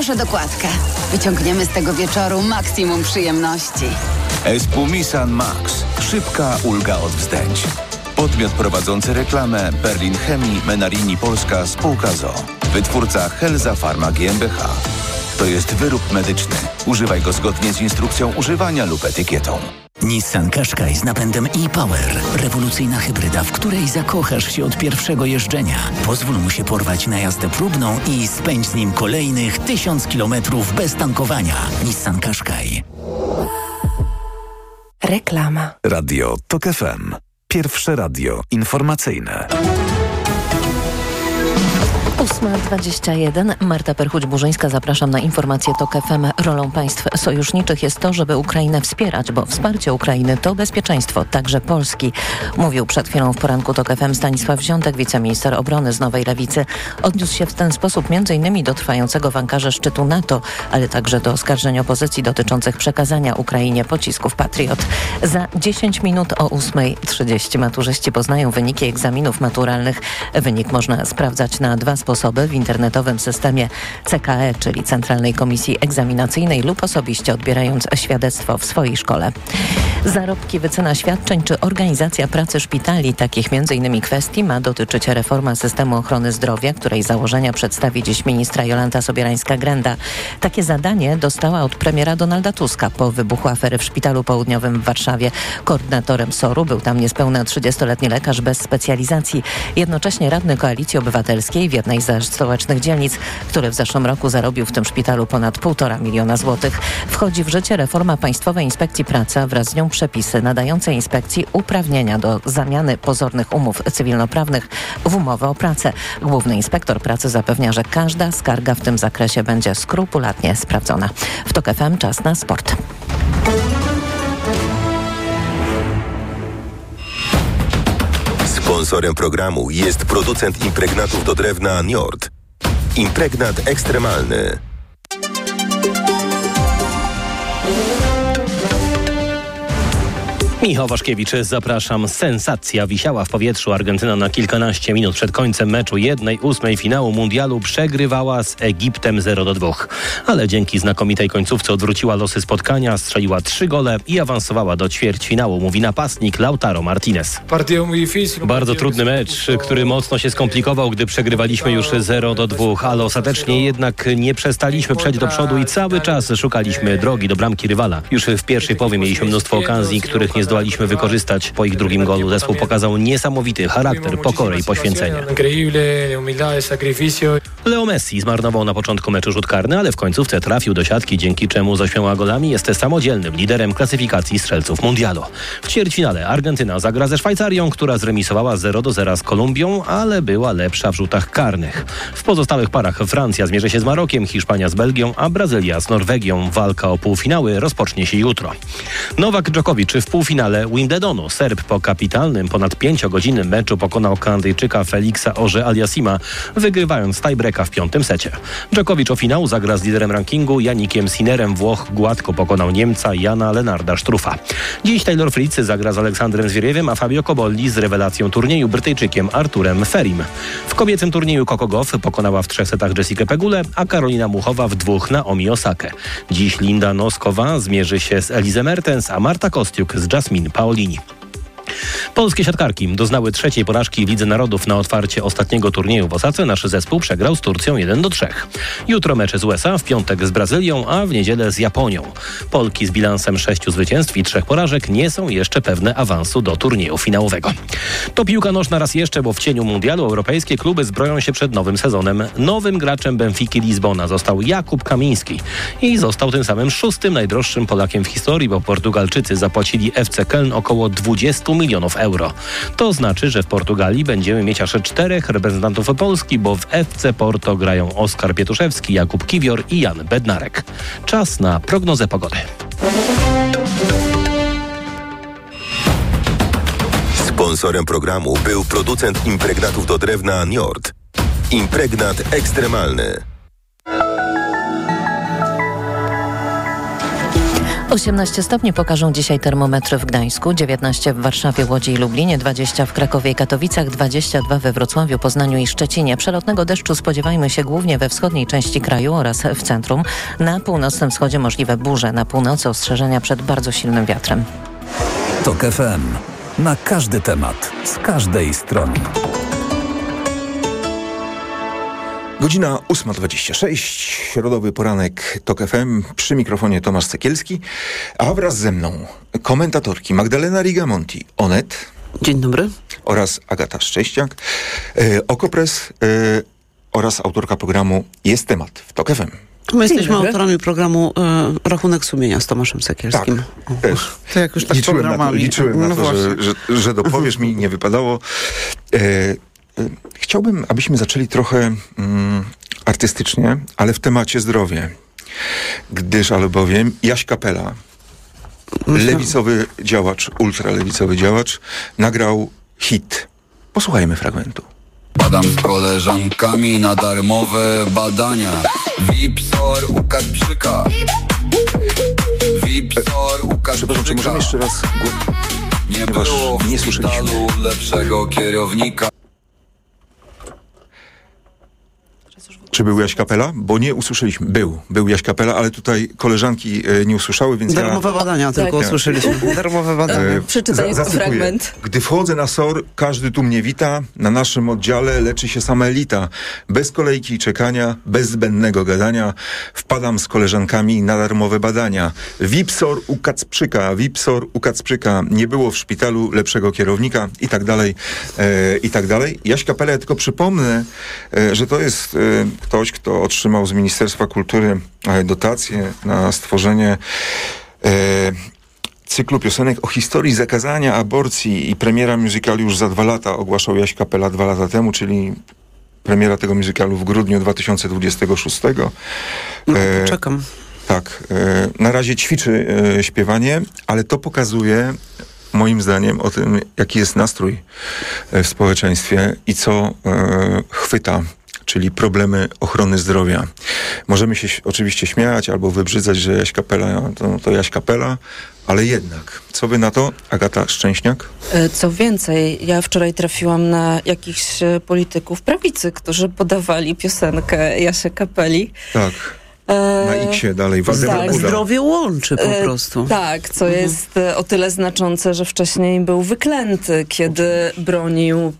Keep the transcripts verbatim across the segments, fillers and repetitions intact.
Proszę dokładkę. Wyciągniemy z tego wieczoru maksimum przyjemności. Espumisan Max. Szybka ulga od wzdęć. Podmiot prowadzący reklamę Berlin Chemii Menarini Polska Spółka z o o. Wytwórca Helza Pharma G m b H. To jest wyrób medyczny. Używaj go zgodnie z instrukcją używania lub etykietą. Nissan Qashqai z napędem e-Power. Rewolucyjna hybryda, w której zakochasz się od pierwszego jeżdżenia. Pozwól mu się porwać na jazdę próbną i spędź z nim kolejnych tysiąc kilometrów bez tankowania. Nissan Qashqai. Reklama. Radio TOK F M. Pierwsze radio informacyjne. ósma dwadzieścia jeden. Marta Perchuć-Burzyńska, zapraszam na informację TOK F M. Rolą państw sojuszniczych jest to, żeby Ukrainę wspierać, bo wsparcie Ukrainy to bezpieczeństwo, także Polski. Mówił przed chwilą w poranku TOK F M Stanisław Ziątek, wiceminister obrony z Nowej Lewicy. Odniósł się w ten sposób m.in. do trwającego w Ankarze szczytu NATO, ale także do oskarżeń opozycji dotyczących przekazania Ukrainie pocisków Patriot. Za dziesięć minut o ósma trzydzieści maturzyści poznają wyniki egzaminów maturalnych. Wynik można sprawdzać na dwa sposoby. w internetowym systemie C K E, czyli Centralnej Komisji Egzaminacyjnej, lub osobiście odbierając świadectwo w swojej szkole. Zarobki, wycena świadczeń czy organizacja pracy szpitali. Takich między innymi kwestii ma dotyczyć reforma systemu ochrony zdrowia, której założenia przedstawi dziś ministra Jolanta Sobierajska-Grenda. Takie zadanie dostała od premiera Donalda Tuska po wybuchu afery w Szpitalu Południowym w Warszawie. Koordynatorem S O R-u był tam niespełna trzydziestoletni lekarz bez specjalizacji. Jednocześnie radny Koalicji Obywatelskiej w jednej ze stołecznych dzielnic, który w zeszłym roku zarobił w tym szpitalu ponad półtora miliona złotych. Wchodzi w życie reforma Państwowej Inspekcji Pracy, a wraz z nią przepisy nadające inspekcji uprawnienia do zamiany pozornych umów cywilnoprawnych w umowę o pracę. Główny inspektor pracy zapewnia, że każda skarga w tym zakresie będzie skrupulatnie sprawdzona. W TOK F M czas na sport. Sponsorem programu jest producent impregnatów do drewna Njord. Impregnat ekstremalny. Michał Waszkiewicz, zapraszam. Sensacja wisiała w powietrzu. Argentyna na kilkanaście minut przed końcem meczu jednej ósmej finału mundialu przegrywała z Egiptem zero do dwóch. Ale dzięki znakomitej końcówce odwróciła losy spotkania, strzeliła trzy gole i awansowała do ćwierćfinału, mówi napastnik Lautaro Martinez. Bardzo trudny mecz, który mocno się skomplikował, gdy przegrywaliśmy już zero do dwóch, ale ostatecznie jednak nie przestaliśmy przejść do przodu i cały czas szukaliśmy drogi do bramki rywala. Już w pierwszej połowie mieliśmy mnóstwo okazji, których nie zdołaliśmy wykorzystać. Po ich drugim golu zespół pokazał niesamowity charakter, pokorę i poświęcenia. Leo Messi zmarnował na początku meczu rzut karny, ale w końcówce trafił do siatki, dzięki czemu z ośmioma golami jest samodzielnym liderem klasyfikacji strzelców mundialu. W ćwierćfinale Argentyna zagra ze Szwajcarią, która zremisowała zero do zera z Kolumbią, ale była lepsza w rzutach karnych. W pozostałych parach Francja zmierzy się z Marokiem, Hiszpania z Belgią, a Brazylia z Norwegią. Walka o półfinały rozpocznie się jutro. Nowak Dżokowicz w półfinale Wimbledonu. Serb po kapitalnym, ponad pięciogodzinnym meczu pokonał Kanadyjczyka Felixa Auger-Aliassima, wygrywając tiebreaka w piątym secie. Dżokowicz o finał zagra z liderem rankingu Jannikiem Sinnerem. Włoch gładko pokonał Niemca Jana Lenarda Struffa. Dziś Taylor Fritz zagra z Aleksandrem Zwieriewem, a Fabio Cobolli z rewelacją turnieju Brytyjczykiem Arturem Ferim. W kobiecym turnieju Coco Gauff pokonała w trzech setach Jessikę Pegulę, a Karolina Muchowa w dwóch Naomi Osakę. Dziś Linda Noskowa zmierzy się z Elizę Mertens, a Marta Kostiuk z Jasmine Paolini. Polskie siatkarki doznały trzeciej porażki w Lidze Narodów na otwarcie ostatniego turnieju w Osace. Nasz zespół przegrał z Turcją jeden do trzech. Jutro mecze z U S A, w piątek z Brazylią, a w niedzielę z Japonią. Polki z bilansem sześciu zwycięstw i trzech porażek nie są jeszcze pewne awansu do turnieju finałowego. To piłka nożna raz jeszcze, bo w cieniu mundialu europejskie kluby zbroją się przed nowym sezonem. Nowym graczem Benfiki Lizbona został Jakub Kamiński i został tym samym szóstym najdroższym Polakiem w historii, bo Portugalczycy zapłacili F C Köln około dwadzieścia milionów euro. To znaczy, że w Portugalii będziemy mieć aż czterech reprezentantów Polski, bo w F C Porto grają Oskar Pietuszewski, Jakub Kiwior i Jan Bednarek. Czas na prognozę pogody. Sponsorem programu był producent impregnatów do drewna Njord. Impregnat ekstremalny. osiemnaście stopni pokażą dzisiaj termometry w Gdańsku, dziewiętnaście w Warszawie, Łodzi i Lublinie, dwadzieścia w Krakowie i Katowicach, dwadzieścia dwa we Wrocławiu, Poznaniu i Szczecinie. Przelotnego deszczu spodziewajmy się głównie we wschodniej części kraju oraz w centrum. Na północnym wschodzie możliwe burze, na północy ostrzeżenia przed bardzo silnym wiatrem. TOK F M. Na każdy temat, z każdej strony. Godzina ósma dwadzieścia sześć, środowy poranek TOK F M, przy mikrofonie Tomasz Sekielski, a wraz ze mną komentatorki Magdalena Rigamonti, Onet. Dzień dobry. Oraz Agata Szczęśniak, e, Okopres e, oraz autorka programu Jest Temat w TOK F M. My jesteśmy autorami programu e, Rachunek Sumienia z Tomaszem Sekielskim. Tak, też. To jak już tak liczyłem programami. Na to, liczyłem na no to, że, że, że dopowiesz mi, nie wypadało. E, Chciałbym, abyśmy zaczęli trochę mm, artystycznie, ale w temacie zdrowie. Gdyż albowiem Jaś Kapela, lewicowy działacz, ultralewicowy działacz, nagrał hit. Posłuchajmy fragmentu. Badam z koleżankami na darmowe badania. Wipsor u Kacprzyka. Wipsor u Kacprzyka. Przepraszam, czy możemy jeszcze raz... Nie było w nie słyszeliśmy lepszego kierownika. Czy był Jaś Kapela? Bo nie usłyszeliśmy. Był. Był Jaś Kapela, ale tutaj koleżanki e, nie usłyszały, więc Darmowe ja... badania tylko tak. usłyszeliśmy. Darmowe badania. E, Przeczytaj za, fragment. Gdy wchodzę na S O R, każdy tu mnie wita. Na naszym oddziale leczy się sama elita. Bez kolejki i czekania, bez zbędnego gadania. Wpadam z koleżankami na darmowe badania. Wipsor u Kacprzyka, Wipsor u Kacprzyka. Nie było w szpitalu lepszego kierownika i tak dalej, e, i tak dalej. Jaś Kapela, ja tylko przypomnę, e, że to jest e, ktoś, kto otrzymał z Ministerstwa Kultury e, dotację na stworzenie e, cyklu piosenek o historii zakazania aborcji i premiera musicalu już za dwa lata ogłaszał Jaś Kapela dwa lata temu, czyli premiera tego musicalu w grudniu dwa tysiące dwudziestego szóstego. No, E, czekam. tak. E, na razie ćwiczy e, śpiewanie, ale to pokazuje moim zdaniem o tym, jaki jest nastrój e, w społeczeństwie i co e, chwyta, czyli problemy ochrony zdrowia. Możemy się oczywiście śmiać albo wybrzydzać, że Jaś Kapela to, to Jaś Kapela, ale jednak. Co wy na to, Agata Szczęśniak? Co więcej, ja wczoraj trafiłam na jakichś polityków prawicy, którzy podawali piosenkę Jasia Kapeli. Tak. Na X-ie dalej. Tak, zdrowie łączy po prostu. E, tak, co mhm. jest o tyle znaczące, że wcześniej był wyklęty, kiedy bronił,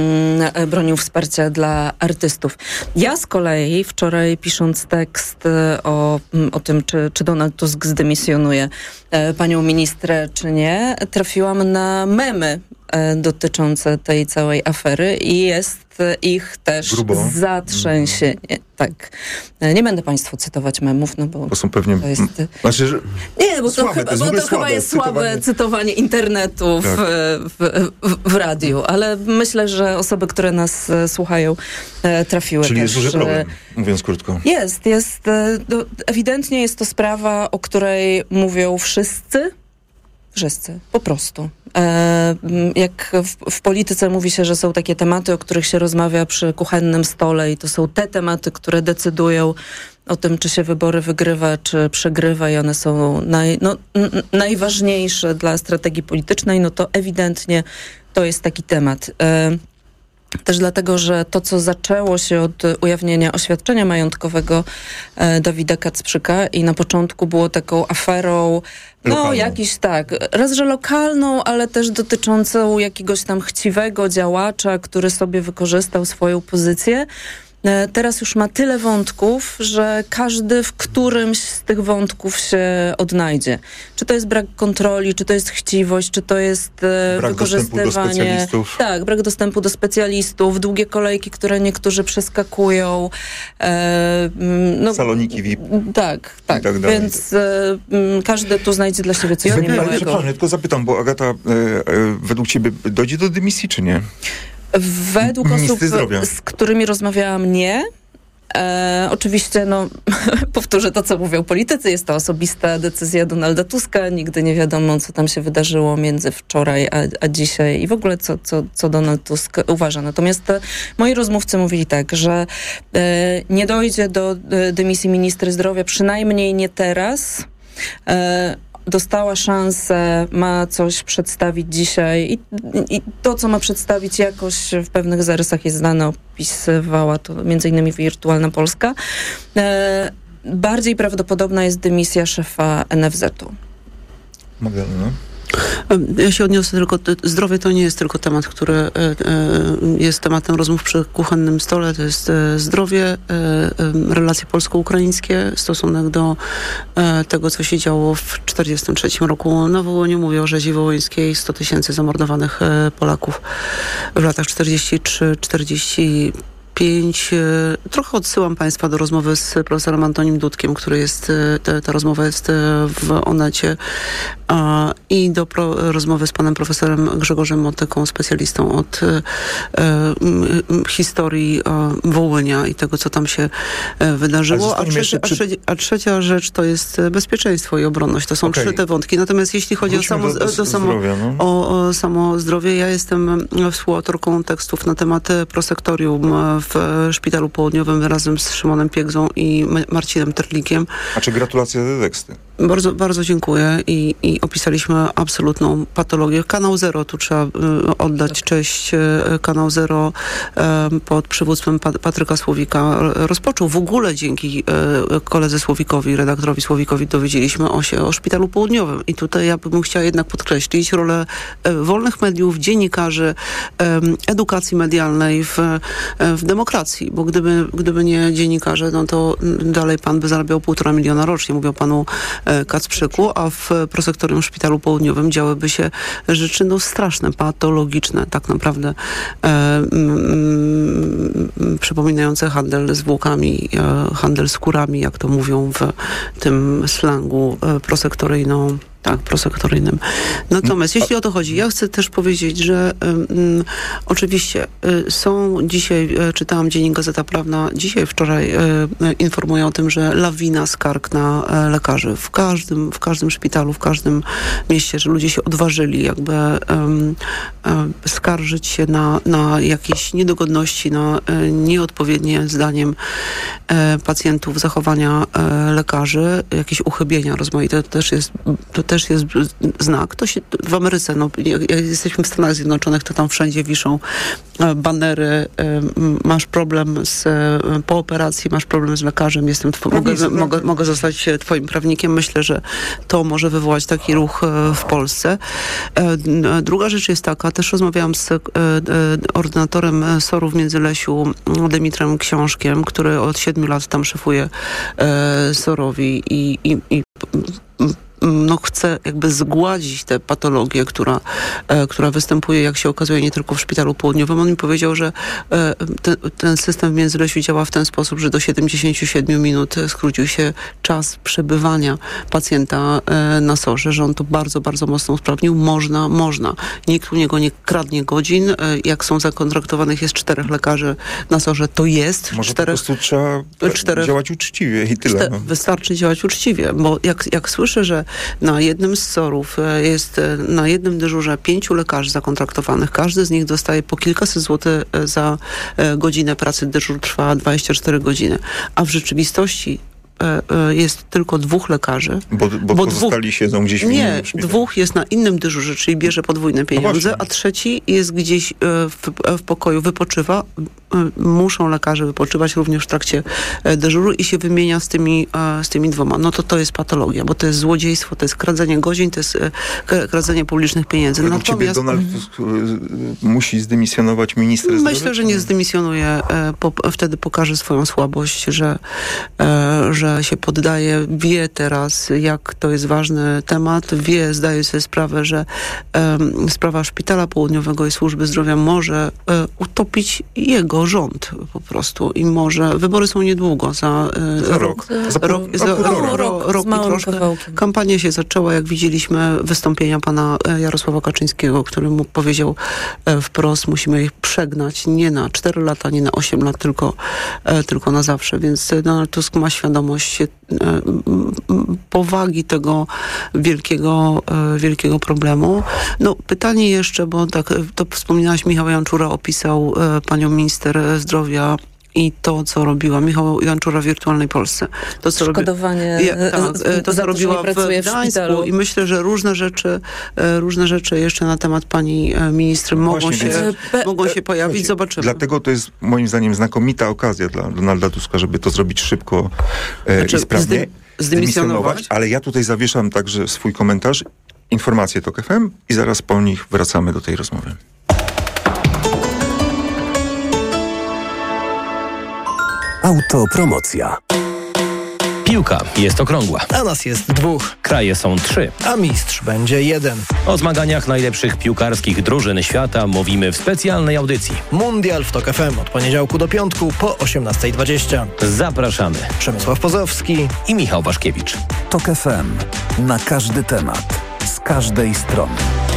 mm, bronił wsparcia dla artystów. Ja z kolei wczoraj, pisząc tekst o, o tym, czy, czy Donald Tusk zdymisjonuje e, panią ministrę, czy nie, trafiłam na memy e, dotyczące tej całej afery i jest ich też Grubo. zatrzęsienie. Mm. Tak. Nie będę państwu cytować memów, no bo to są pewnie... to jest... Znaczy, że Nie, bo to, słabe, chyba, to, bo to słabe, chyba jest słabe cytowanie, cytowanie internetu w, tak. w, w, w radiu, ale myślę, że osoby, które nas słuchają, trafiły Czyli też. jest duży problem, mówiąc krótko. Jest, jest. No, ewidentnie jest to sprawa, o której mówią wszyscy, wszyscy, po prostu. E, jak w, w polityce mówi się, że są takie tematy, o których się rozmawia przy kuchennym stole i to są te tematy, które decydują o tym, czy się wybory wygrywa, czy przegrywa i one są naj, no, n- najważniejsze dla strategii politycznej, no to ewidentnie to jest taki temat. E, Też dlatego, że to, co zaczęło się od ujawnienia oświadczenia majątkowego e, Dawida Kacprzyka i na początku było taką aferą, no lokalną. jakiś tak, raz, że lokalną, ale też dotyczącą jakiegoś tam chciwego działacza, który sobie wykorzystał swoją pozycję. Teraz już ma tyle wątków, że każdy w którymś z tych wątków się odnajdzie. Czy to jest brak kontroli, czy to jest chciwość, czy to jest e, brak wykorzystywanie... dostępu do specjalistów. Tak, brak dostępu do specjalistów, długie kolejki, które niektórzy przeskakują. E, no, Saloniki V I P. Tak, tak. tak dalej. Więc e, każdy tu znajdzie dla siebie coś Ja niemiłego. przepraszam, tylko zapytam, bo Agata, e, e, według ciebie dojdzie do dymisji, czy nie? Według osób, zdrowia. z którymi rozmawiałam, nie. E, oczywiście, no, powtórzę to, co mówią politycy. Jest to osobista decyzja Donalda Tuska. Nigdy nie wiadomo, co tam się wydarzyło między wczoraj a, a dzisiaj i w ogóle, co, co, co Donald Tusk uważa. Natomiast e, moi rozmówcy mówili tak, że e, nie dojdzie do e, dymisji ministry zdrowia, przynajmniej nie teraz. E, dostała szansę, ma coś przedstawić dzisiaj i, i to, co ma przedstawić, jakoś w pewnych zarysach jest znane, opisywała to między innymi Wirtualna Polska. E, bardziej prawdopodobna jest dymisja szefa N F Z-u. Magdalena? Ja się odniosę tylko, zdrowie to nie jest tylko temat, który jest tematem rozmów przy kuchennym stole, to jest zdrowie, relacje polsko-ukraińskie, stosunek do tego, co się działo w czterdziestym trzecim roku na Wołyniu. Mówię o rzezi wołyńskiej, sto tysięcy zamordowanych Polaków w latach czterdziestym trzecim czterdziestym pięć. Trochę odsyłam Państwa do rozmowy z profesorem Antonim Dudkiem, który jest, ta, ta rozmowa jest w Onecie, a, i do pro, rozmowy z panem profesorem Grzegorzem Motyką, specjalistą od e, m, historii e, Wołynia i tego, co tam się e, wydarzyło. A trzecia, przy... a, trzecia, a trzecia rzecz to jest bezpieczeństwo i obronność. To są okay. trzy te wątki. Natomiast jeśli chodzi o samo, do, do, do samo, zdrowia, no. o, o samo zdrowie, ja jestem współautorką tekstów na temat prosektorium w Szpitalu Południowym razem z Szymonem Piegzą i Marcinem Terlikiem. A czy gratulacje za teksty? Bardzo, bardzo dziękuję i, i opisaliśmy absolutną patologię. Kanał Zero, tu trzeba y, oddać cześć. Y, Kanał Zero y, pod przywództwem Pat- Patryka Słowika rozpoczął w ogóle dzięki y, koledze Słowikowi, redaktorowi Słowikowi dowiedzieliśmy o się o Szpitalu Południowym. I tutaj ja bym chciała jednak podkreślić rolę y, wolnych mediów, dziennikarzy, y, edukacji medialnej w, y, w demokracji, bo gdyby, gdyby nie dziennikarze, no to dalej pan by zarabiał półtora miliona rocznie, mówię o panu Kacprzyku, a w prosektorium Szpitalu Południowym działyby się rzeczy no straszne, patologiczne, tak naprawdę e, m, przypominające handel zwłokami, e, handel skórami, jak to mówią w tym slangu e, prosektoryjną. Tak, prosektoryjnym. Natomiast jeśli o to chodzi, ja chcę też powiedzieć, że um, oczywiście y, są dzisiaj, y, czytałam dziennik Gazeta Prawna, dzisiaj, wczoraj y, y, informuję o tym, że lawina skarg na y, lekarzy. W każdym, w każdym szpitalu, w każdym mieście, że ludzie się odważyli jakby um, y, skarżyć się na, na jakieś niedogodności, na y, nieodpowiednie zdaniem y, pacjentów zachowania y, lekarzy, jakieś uchybienia rozmaite. To też jest, to też też jest znak. To się w Ameryce, no, jak jesteśmy w Stanach Zjednoczonych, to tam wszędzie wiszą banery, masz problem z, po operacji, masz problem z lekarzem, jestem tw- mogę, mogę, mogę zostać twoim prawnikiem. Myślę, że to może wywołać taki ruch w Polsce. Druga rzecz jest taka, też rozmawiałam z ordynatorem SOR-u w Międzylesiu, Dymitrem Książkiem, który od siedmiu lat tam szefuje SOR-owi i, i, i no chce jakby zgładzić tę patologię, która, e, która występuje, jak się okazuje, nie tylko w Szpitalu Południowym. On mi powiedział, że e, te, ten system w Międzylesiu działa w ten sposób, że do siedemdziesiąt siedem minut skrócił się czas przebywania pacjenta e, na sorze, że on to bardzo, bardzo mocno usprawnił. Można, można. Nikt u niego nie kradnie godzin. E, jak są zakontraktowanych jest czterech lekarzy na sorze, to jest. Może czterech, po prostu trzeba czterech, działać uczciwie i tyle. Czter, no. Wystarczy działać uczciwie, bo jak, jak słyszę, że na jednym z sorów jest na jednym dyżurze pięciu lekarzy zakontraktowanych. Każdy z nich dostaje po kilkaset złotych za godzinę pracy. Dyżur trwa dwadzieścia cztery godziny. A w rzeczywistości jest tylko dwóch lekarzy. Bo, bo, bo pozostali dwóch, siedzą gdzieś w Nie, dwóch jest na innym dyżurze, czyli bierze podwójne pieniądze, no a trzeci jest gdzieś w, w pokoju, wypoczywa. Muszą lekarze wypoczywać również w trakcie dyżuru i się wymienia z tymi, z tymi dwoma. No to to jest patologia, bo to jest złodziejstwo, to jest kradzenie godzin, to jest kradzenie publicznych pieniędzy. Według Natomiast ciebie Donald Tusk musi zdymisjonować minister zdrowia? Myślę, że nie zdymisjonuje. Po, wtedy pokaże swoją słabość, że, że się poddaje, wie teraz, jak to jest ważny temat, wie, zdaje sobie sprawę, że um, sprawa Szpitala Południowego i Służby Zdrowia może um, utopić jego rząd po prostu i może, wybory są niedługo, za, za rok, za, rok, za, za rok, rok, rok, rok i troszkę. Kawałkiem. Kampania się zaczęła, jak widzieliśmy wystąpienia pana Jarosława Kaczyńskiego, który mu powiedział wprost, musimy ich przegnać nie na cztery lata, nie na osiem lat, tylko, tylko na zawsze, więc Donald Tusk ma świadomość powagi tego wielkiego, wielkiego problemu. No pytanie jeszcze, bo tak, to wspominałaś, Michał Janczura opisał panią minister zdrowia i to, co robiła Michał Janczura w Wirtualnej Polsce. To, co Szkodowanie robi... ja, tak, za to, co to, robiła że nie pracuje w Gdańsku szpitalu. i myślę, że różne rzeczy, różne rzeczy jeszcze na temat pani ministry mogą Właśnie, się, więc- mogą się pojawić. Zobaczymy. Dlatego to jest moim zdaniem znakomita okazja dla Donalda Tuska, żeby to zrobić szybko e, Znaczy, i sprawnie. zdym- zdymisjonować? Ale ja tutaj zawieszam także swój komentarz, informacje TOK F M i zaraz po nich wracamy do tej rozmowy. Autopromocja. Piłka jest okrągła. A nas jest dwóch. Kraje są trzy. A mistrz będzie jeden. O zmaganiach najlepszych piłkarskich drużyn świata mówimy w specjalnej audycji. Mundial w TOK F M od poniedziałku do piątku po osiemnasta dwadzieścia. Zapraszamy. Przemysław Pozowski i Michał Waszkiewicz. TOK F M. Na każdy temat. Z każdej strony.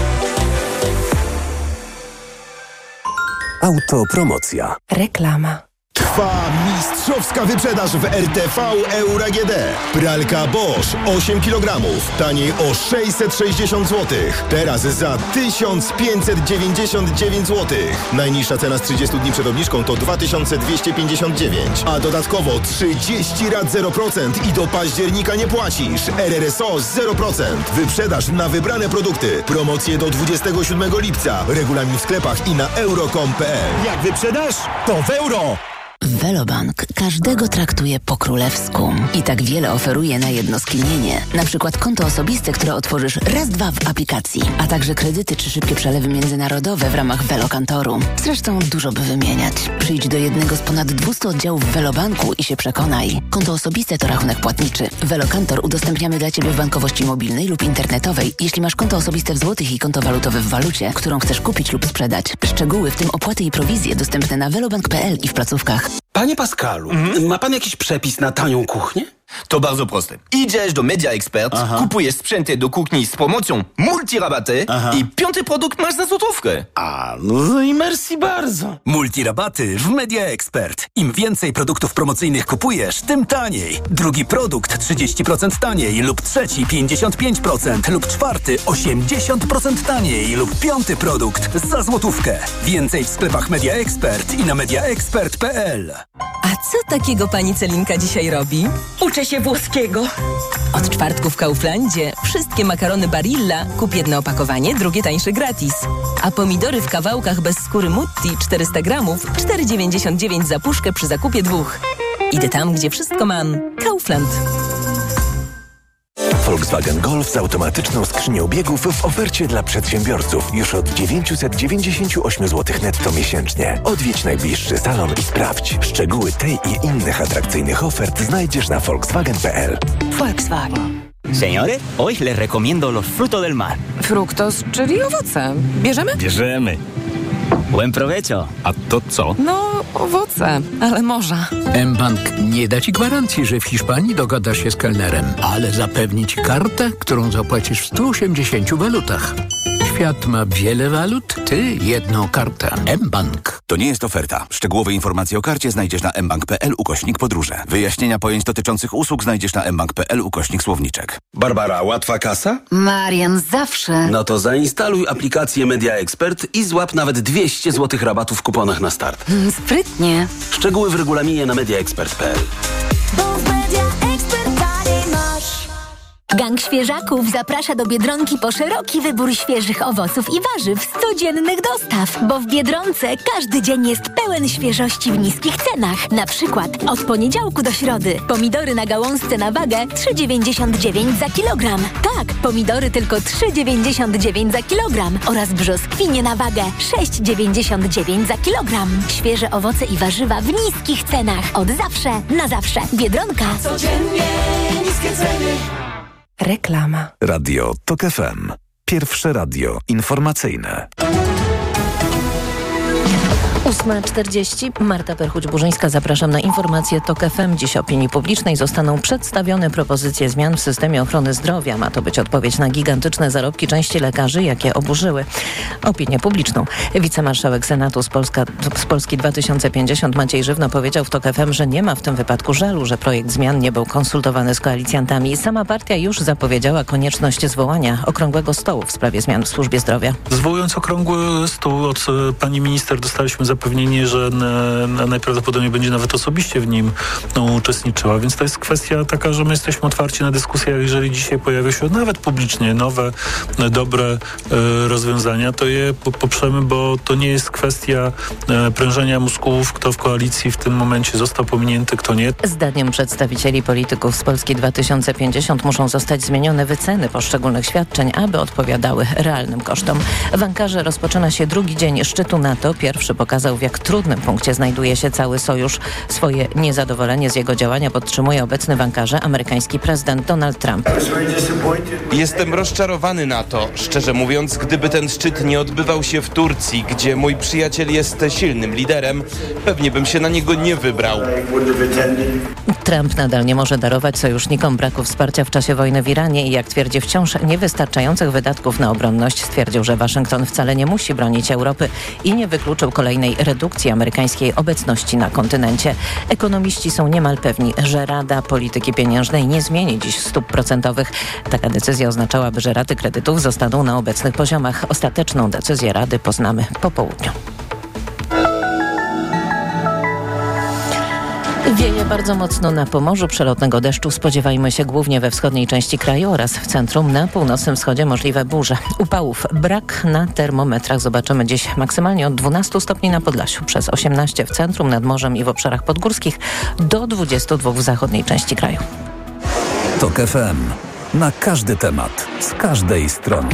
Autopromocja. Reklama. Trwa mistrzowska wyprzedaż w R T V Euro A G D. Pralka Bosch osiem kilogramów, taniej o sześćset sześćdziesiąt złotych. Teraz za tysiąc pięćset dziewięćdziesiąt dziewięć złotych. Najniższa cena z trzydziestu dni przed obniżką to dwa tysiące dwieście pięćdziesiąt dziewięć, a dodatkowo trzydzieści rat zero procent i do października nie płacisz. R R S O zero procent. Wyprzedaż na wybrane produkty. Promocje do dwudziestego siódmego lipca. Regulamin w sklepach i na euro kropka com kropka p l. Jak wyprzedasz, to w euro! Velobank każdego traktuje po królewsku i tak wiele oferuje na jedno skinienie. Na przykład konto osobiste, które otworzysz raz, dwa w aplikacji, a także kredyty czy szybkie przelewy międzynarodowe w ramach Velokantoru. Zresztą dużo by wymieniać. Przyjdź do jednego z ponad dwustu oddziałów Velobanku i się przekonaj. Konto osobiste to rachunek płatniczy. Velokantor udostępniamy dla Ciebie w bankowości mobilnej lub internetowej, jeśli masz konto osobiste w złotych i konto walutowe w walucie, którą chcesz kupić lub sprzedać. Szczegóły, w tym opłaty i prowizje, dostępne na velobank kropka p l i w placówkach. Panie Pascalu, mm? ma pan jakiś przepis na tanią kuchnię? To bardzo proste. Idziesz do Media Expert, Aha. kupujesz sprzęty do kuchni z promocją multirabaty Aha. i piąty produkt masz za złotówkę. A, no i merci bardzo. Multirabaty w Media Expert. Im więcej produktów promocyjnych kupujesz, tym taniej. Drugi produkt trzydzieści procent taniej lub trzeci pięćdziesiąt pięć procent lub czwarty osiemdziesiąt procent taniej lub piąty produkt za złotówkę. Więcej w sklepach Media Expert i na media expert kropka p l. A co takiego pani Celinka dzisiaj robi? Uczę się włoskiego. Od czwartku w Kauflandzie wszystkie makarony Barilla kup jedno opakowanie, drugie tańsze gratis. A pomidory w kawałkach bez skóry Mutti czterysta gramów, cztery dziewięćdziesiąt dziewięć za puszkę przy zakupie dwóch. Idę tam, gdzie wszystko mam. Kaufland. Volkswagen Golf z automatyczną skrzynią biegów w ofercie dla przedsiębiorców już od dziewięćset dziewięćdziesiąt osiem złotych netto miesięcznie. Odwiedź najbliższy salon i sprawdź. Szczegóły tej i innych atrakcyjnych ofert znajdziesz na volkswagen kropka p l. Volkswagen. Señores, hoy les recomiendo los frutos del mar. Fructos, czyli owoce. Bierzemy? Bierzemy. Buen provecho. A to co? No, owoce, ale morza. mBank nie da Ci gwarancji, że w Hiszpanii dogadasz się z kelnerem, ale zapewni Ci kartę, którą zapłacisz w stu osiemdziesięciu walutach. Świat ma wiele walut, Ty jedną kartę. mBank. To nie jest oferta. Szczegółowe informacje o karcie znajdziesz na mbank kropka p l ukośnik podróże. Wyjaśnienia pojęć dotyczących usług znajdziesz na mbank kropka p l ukośnik słowniczek. Barbara, łatwa kasa? Marian, zawsze. No to zainstaluj aplikację Media Expert i złap nawet dwieście złotych rabatu w kuponach na start. Mm, sprytnie. Szczegóły w regulaminie na media expert kropka p l. Gang Świeżaków zaprasza do Biedronki po szeroki wybór świeżych owoców i warzyw z codziennych dostaw, bo w Biedronce każdy dzień jest pełen świeżości w niskich cenach. Na przykład od poniedziałku do środy pomidory na gałązce na wagę trzy dziewięćdziesiąt dziewięć za kilogram. Tak, pomidory tylko trzy dziewięćdziesiąt dziewięć za kilogram oraz brzoskwinie na wagę sześć dziewięćdziesiąt dziewięć za kilogram. Świeże owoce i warzywa w niskich cenach. Od zawsze, na zawsze. Biedronka. Codziennie niskie ceny. Reklama. Radio TOK F M. Pierwsze radio informacyjne. ósma czterdzieści. Marta Perchuć-Burzyńska. Zapraszam na informacje TOK F M. Dziś opinii publicznej zostaną przedstawione propozycje zmian w systemie ochrony zdrowia. Ma to być odpowiedź na gigantyczne zarobki części lekarzy, jakie oburzyły opinię publiczną. Wicemarszałek Senatu z, Polska, z Polski dwa tysiące pięćdziesiąt Maciej Żywno powiedział w TOK F M, że nie ma w tym wypadku żalu, że projekt zmian nie był konsultowany z koalicjantami. Sama partia już zapowiedziała konieczność zwołania okrągłego stołu w sprawie zmian w służbie zdrowia. Zwołując okrągły stół od pani minister dostaliśmy zaproszenie zapewnienie, że na, najprawdopodobniej będzie nawet osobiście w nim no, uczestniczyła. Więc to jest kwestia taka, że my jesteśmy otwarci na dyskusję. Jeżeli dzisiaj pojawia się nawet publicznie nowe, dobre e, rozwiązania, to je poprzemy, bo to nie jest kwestia e, prężenia mózgów, kto w koalicji w tym momencie został pominięty, kto nie. Zdaniem przedstawicieli polityków z Polski dwa tysiące pięćdziesiąt muszą zostać zmienione wyceny poszczególnych świadczeń, aby odpowiadały realnym kosztom. W Ankarze rozpoczyna się drugi dzień szczytu NATO. Pierwszy pokazał, w jak trudnym punkcie znajduje się cały sojusz. Swoje niezadowolenie z jego działania podtrzymuje obecny w Ankarze amerykański prezydent Donald Trump. Jestem rozczarowany na to, szczerze mówiąc, gdyby ten szczyt nie odbywał się w Turcji, gdzie mój przyjaciel jest silnym liderem, pewnie bym się na niego nie wybrał. Trump nadal nie może darować sojusznikom braku wsparcia w czasie wojny w Iranie i jak twierdzi wciąż niewystarczających wydatków na obronność. Stwierdził, że Waszyngton wcale nie musi bronić Europy i nie wykluczył kolejnej redukcji amerykańskiej obecności na kontynencie. Ekonomiści są niemal pewni, że Rada Polityki Pieniężnej nie zmieni dziś stóp procentowych. Taka decyzja oznaczałaby, że raty kredytów zostaną na obecnych poziomach. Ostateczną decyzję Rady poznamy po południu. Wieje bardzo mocno na Pomorzu. Przelotnego deszczu spodziewajmy się głównie we wschodniej części kraju oraz w centrum. Na północnym wschodzie możliwe burze. Upałów brak na termometrach. Zobaczymy dziś maksymalnie od dwunastu stopni na Podlasiu, przez osiemnaście w centrum, nad morzem i w obszarach podgórskich, do dwudziestu dwóch w zachodniej części kraju. TOK F M. Na każdy temat, z każdej strony.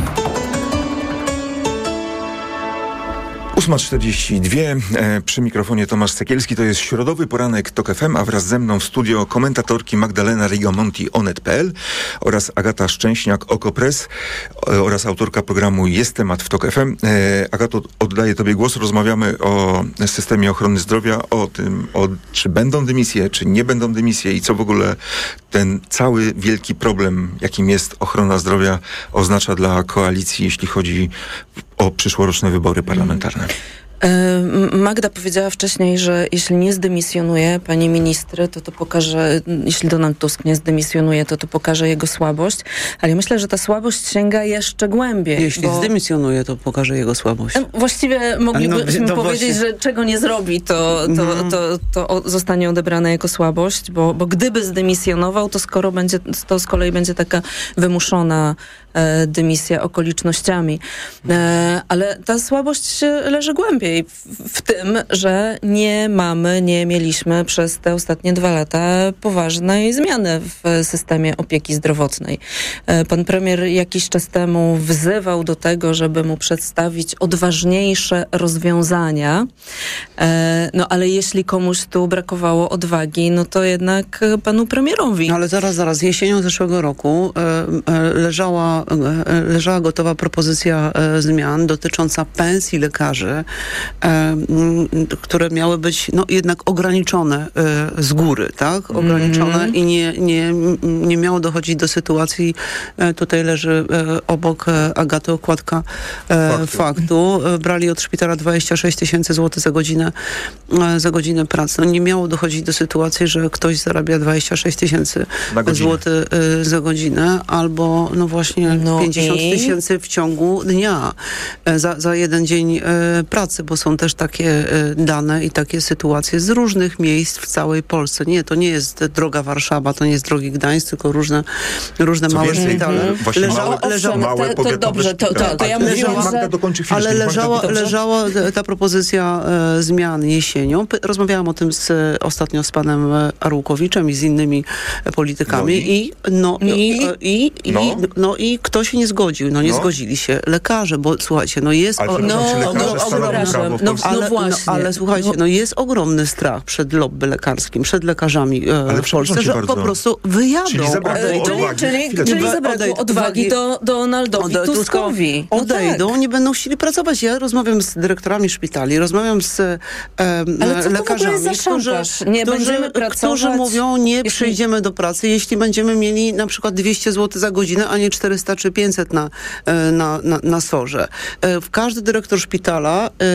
ósma czterdzieści dwa, e, przy mikrofonie Tomasz Sekielski. To jest środowy poranek TOK F M, a wraz ze mną w studio komentatorki Magdalena Rigamonti, Onet kropka p l oraz Agata Szczęśniak, Okopres, e, oraz autorka programu Jest temat w TOK F M. E, Agato, oddaję Tobie głos. Rozmawiamy o systemie ochrony zdrowia, o tym, o, czy będą dymisje, czy nie będą dymisje i co w ogóle ten cały wielki problem, jakim jest ochrona zdrowia, oznacza dla koalicji, jeśli chodzi o przyszłoroczne wybory parlamentarne. Magda powiedziała wcześniej, że jeśli nie zdymisjonuje pani ministry, to to pokaże, jeśli Donald Tusk nie zdymisjonuje, to to pokaże jego słabość, ale ja myślę, że ta słabość sięga jeszcze głębiej. Jeśli bo... zdymisjonuje, to pokaże jego słabość. Właściwie moglibyśmy no, no powiedzieć, właśnie. że czego nie zrobi, to, to, mhm. to, to, to zostanie odebrane jako słabość, bo, bo gdyby zdymisjonował, to skoro będzie, to z kolei będzie taka wymuszona e, dymisja okolicznościami. E, ale ta słabość leży głębiej. W, w tym, że nie mamy, nie mieliśmy przez te ostatnie dwa lata poważnej zmiany w systemie opieki zdrowotnej. Pan premier jakiś czas temu wzywał do tego, żeby mu przedstawić odważniejsze rozwiązania. No ale jeśli komuś tu brakowało odwagi, no to jednak panu premierowi. No ale zaraz, zaraz. Jesienią zeszłego roku leżała, leżała gotowa propozycja zmian dotycząca pensji lekarzy, które miały być no, jednak ograniczone y, z góry, tak? Ograniczone mm-hmm. i nie, nie, nie miało dochodzić do sytuacji, y, tutaj leży y, obok y, Agaty okładka y, faktu. faktu. Y, brali od szpitala dwadzieścia sześć tysięcy złotych za godzinę, y, za godzinę pracy. No, nie miało dochodzić do sytuacji, że ktoś zarabia dwadzieścia sześć tysięcy złotych y, za godzinę, albo no właśnie no pięćdziesiąt tysięcy w ciągu dnia y, za, za jeden dzień y, pracy, bo są też takie y, dane i takie sytuacje z różnych miejsc w całej Polsce. Nie, to nie jest droga Warszawa, to nie jest drogi Gdańsk, tylko różne, różne małe więcej, szpitale. Właśnie leżało, małe, leżało, małe to, to dobrze, to, to, to ja mówiłam, że... Ale leżała, leżała ta propozycja e, zmian jesienią. P- rozmawiałam o tym z, ostatnio z panem Arłukowiczem i z innymi politykami no i, no, i, i, i, no. I, no i kto się nie zgodził? No nie no. zgodzili się lekarze, bo słuchajcie, no jest... Ale o, no, no, no, no, ale, no właśnie. No, ale słuchajcie, no jest ogromny strach przed lobby lekarskim, przed lekarzami e, ale w Polsce, że bardzo. po prostu wyjadą. Czyli zabrakło odwagi, czyli, czyli, czyli zabrakło odwagi do Donaldowi do, Tuskowi. No odejdą, tak. Nie będą chcieli pracować. Ja rozmawiam z dyrektorami szpitali, rozmawiam z e, ale co lekarzami, którzy, nie którzy, będziemy pracować, którzy mówią, nie jeśli... przyjdziemy do pracy, jeśli będziemy mieli na przykład dwieście złotych za godzinę, a nie czterysta czy pięćset na, na, na, na sorze. E, każdy dyrektor szpitala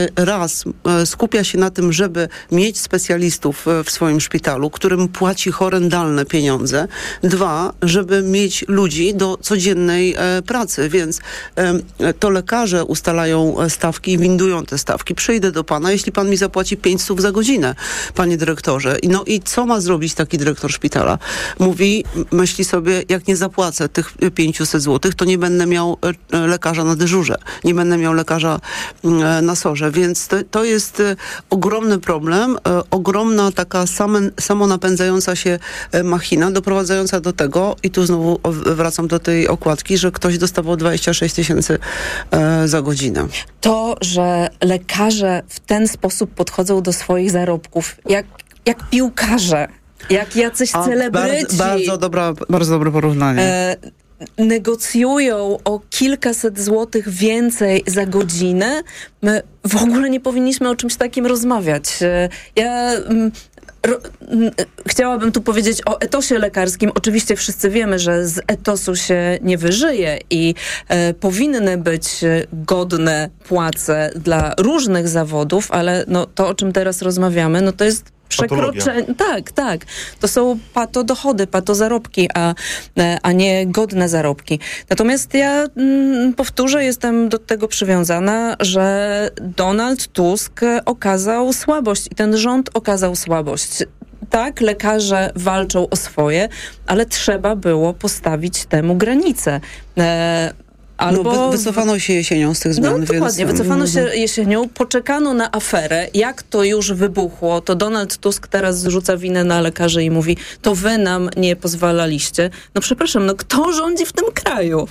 raz skupia się na tym, żeby mieć specjalistów w swoim szpitalu, którym płaci horrendalne pieniądze. Dwa, żeby mieć ludzi do codziennej pracy, więc to lekarze ustalają stawki i windują te stawki. Przyjdę do pana, jeśli pan mi zapłaci pięć stów za godzinę, panie dyrektorze. No i co ma zrobić taki dyrektor szpitala? Mówi, myśli sobie, jak nie zapłacę tych pięćset złotych, to nie będę miał lekarza na dyżurze, nie będę miał lekarza na sorze, więc to, to jest ogromny problem, ogromna taka same, samonapędzająca się machina, doprowadzająca do tego, i tu znowu wracam do tej okładki, że ktoś dostawał dwadzieścia sześć tysięcy za godzinę. To, że lekarze w ten sposób podchodzą do swoich zarobków, jak, jak piłkarze, jak jacyś A, celebryci. Bardzo, bardzo, dobra, bardzo dobre porównanie. E, negocjują o kilkaset złotych więcej za godzinę. My w ogóle nie powinniśmy o czymś takim rozmawiać. Ja... Ro, chciałabym tu powiedzieć o etosie lekarskim. Oczywiście wszyscy wiemy, że z etosu się nie wyżyje i e, powinny być godne płace dla różnych zawodów, ale no, to, o czym teraz rozmawiamy, no to jest przekroczenie. Tak, tak. To są patodochody, patozarobki, a, a nie godne zarobki. Natomiast ja mm, powtórzę, jestem do tego przywiązana, że Donald Tusk okazał słabość i ten rząd okazał słabość. Tak, lekarze walczą o swoje, ale trzeba było postawić temu granicę. E, Albo... No, wycofano się jesienią z tych zmian. No dokładnie, więc... wycofano się jesienią, poczekano na aferę. Jak to już wybuchło, to Donald Tusk teraz zrzuca winę na lekarzy i mówi, to wy nam nie pozwalaliście. No przepraszam, no kto rządzi w tym kraju?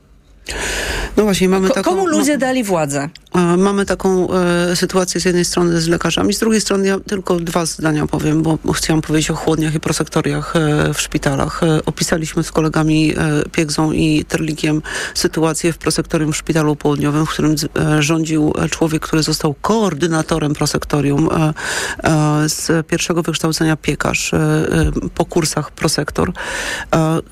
No właśnie, mamy Ko- taką... Komu ludzie dali władzę? Mamy taką e, sytuację z jednej strony z lekarzami, z drugiej strony ja tylko dwa zdania powiem, bo chciałam powiedzieć o chłodniach i prosektoriach e, w szpitalach. E, opisaliśmy z kolegami e, Piegzą i Terlikiem sytuację w prosektorium w Szpitalu Południowym, w którym e, rządził człowiek, który został koordynatorem prosektorium e, e, z pierwszego wykształcenia piekarz, e, e, po kursach prosektor. E, e,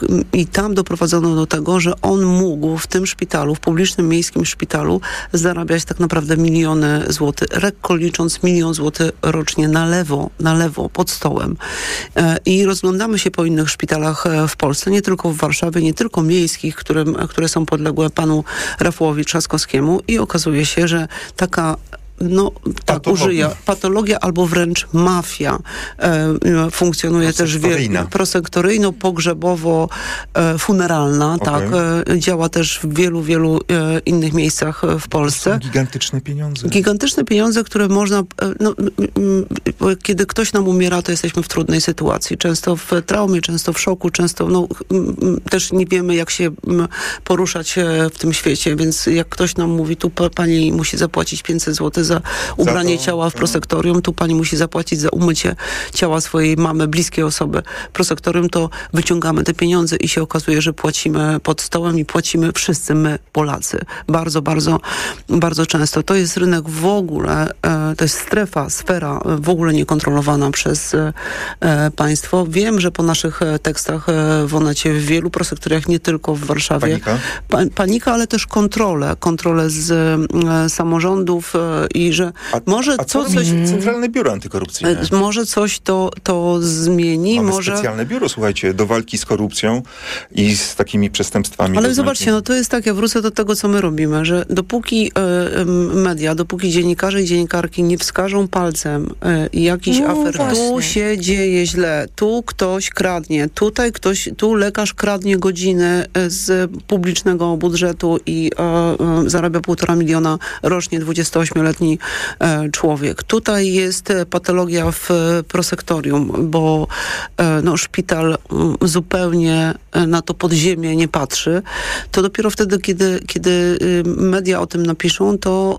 I tam doprowadzono do tego, że on mógł w tym szpitalu, w publicznym miejskim szpitalu zarabiać tak naprawdę miliony złotych, lekko licząc milion złotych rocznie na lewo, na lewo, pod stołem. E, I rozglądamy się po innych szpitalach w Polsce, nie tylko w Warszawie, nie tylko miejskich, którym, które są podległe panu Rafałowi Trzaskowskiemu, i okazuje się, że taka no, tak patologia. użyję, patologia albo wręcz mafia e, funkcjonuje też wie, prosektoryjno-pogrzebowo e, funeralna, okay. tak, e, działa też w wielu, wielu e, innych miejscach w Polsce. To są gigantyczne pieniądze. Gigantyczne pieniądze, które można, e, no, m, m, kiedy ktoś nam umiera, to jesteśmy w trudnej sytuacji. Często w traumie, często w szoku, często no, m, też nie wiemy, jak się m, poruszać w tym świecie, więc jak ktoś nam mówi, tu pa, pani musi zapłacić pięćset złotych za ubranie za to, ciała w prosektorium, tu pani musi zapłacić za umycie ciała swojej mamy, bliskiej osoby w prosektorium, to wyciągamy te pieniądze i się okazuje, że płacimy pod stołem i płacimy wszyscy my, Polacy. Bardzo, bardzo, bardzo często. To jest rynek w ogóle, e, to jest strefa, sfera w ogóle niekontrolowana przez e, państwo. Wiem, że po naszych tekstach e, w Onecie w wielu prosektoriach, nie tylko w Warszawie, panika, pa, panika ale też kontrole, kontrole z e, samorządów e, i że a, może a co to coś... Centralne Biuro Antykorupcyjne? Może coś to, to zmieni. Mamy może... specjalne biuro, słuchajcie, do walki z korupcją i z takimi przestępstwami. Ale zobaczcie, no to jest tak, ja wrócę do tego, co my robimy, że dopóki y, media, dopóki dziennikarze i dziennikarki nie wskażą palcem y, jakiś no, afer, właśnie. tu się dzieje źle, tu ktoś kradnie, tutaj ktoś, tu lekarz kradnie godziny z publicznego budżetu i y, y, zarabia półtora miliona rocznie, dwudziestoośmioletni człowiek. Tutaj jest patologia w prosektorium, bo no, szpital zupełnie na to podziemie nie patrzy. To dopiero wtedy, kiedy, kiedy media o tym napiszą, to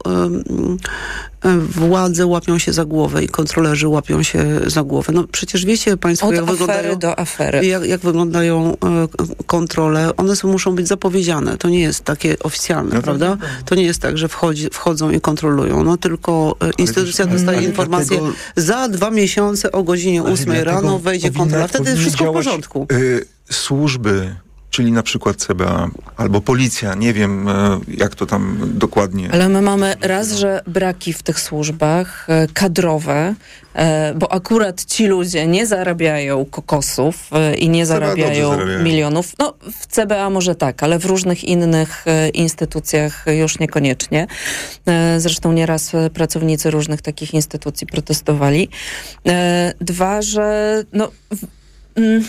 władze łapią się za głowę i kontrolerzy łapią się za głowę. No przecież wiecie państwo, Od jak afery wyglądają, do afery. Jak, jak wyglądają e, kontrole. One są, muszą być zapowiedziane. To nie jest takie oficjalne, no prawda? To, to nie jest tak, że wchodzi, wchodzą i kontrolują. No tylko e, instytucja też, dostaje informację, dlatego, za dwa miesiące o godzinie ósmej rano wejdzie kontrola. Wtedy jest wszystko w porządku. Y, służby czyli na przykład C B A albo policja, nie wiem jak to tam dokładnie. Ale my mamy raz, że braki w tych służbach e, kadrowe, e, bo akurat ci ludzie nie zarabiają kokosów e, i nie zarabiają, zarabiają milionów. No w C B A może tak, ale w różnych innych e, instytucjach już niekoniecznie. E, zresztą nieraz pracownicy różnych takich instytucji protestowali. E, dwa, że no... W, mm,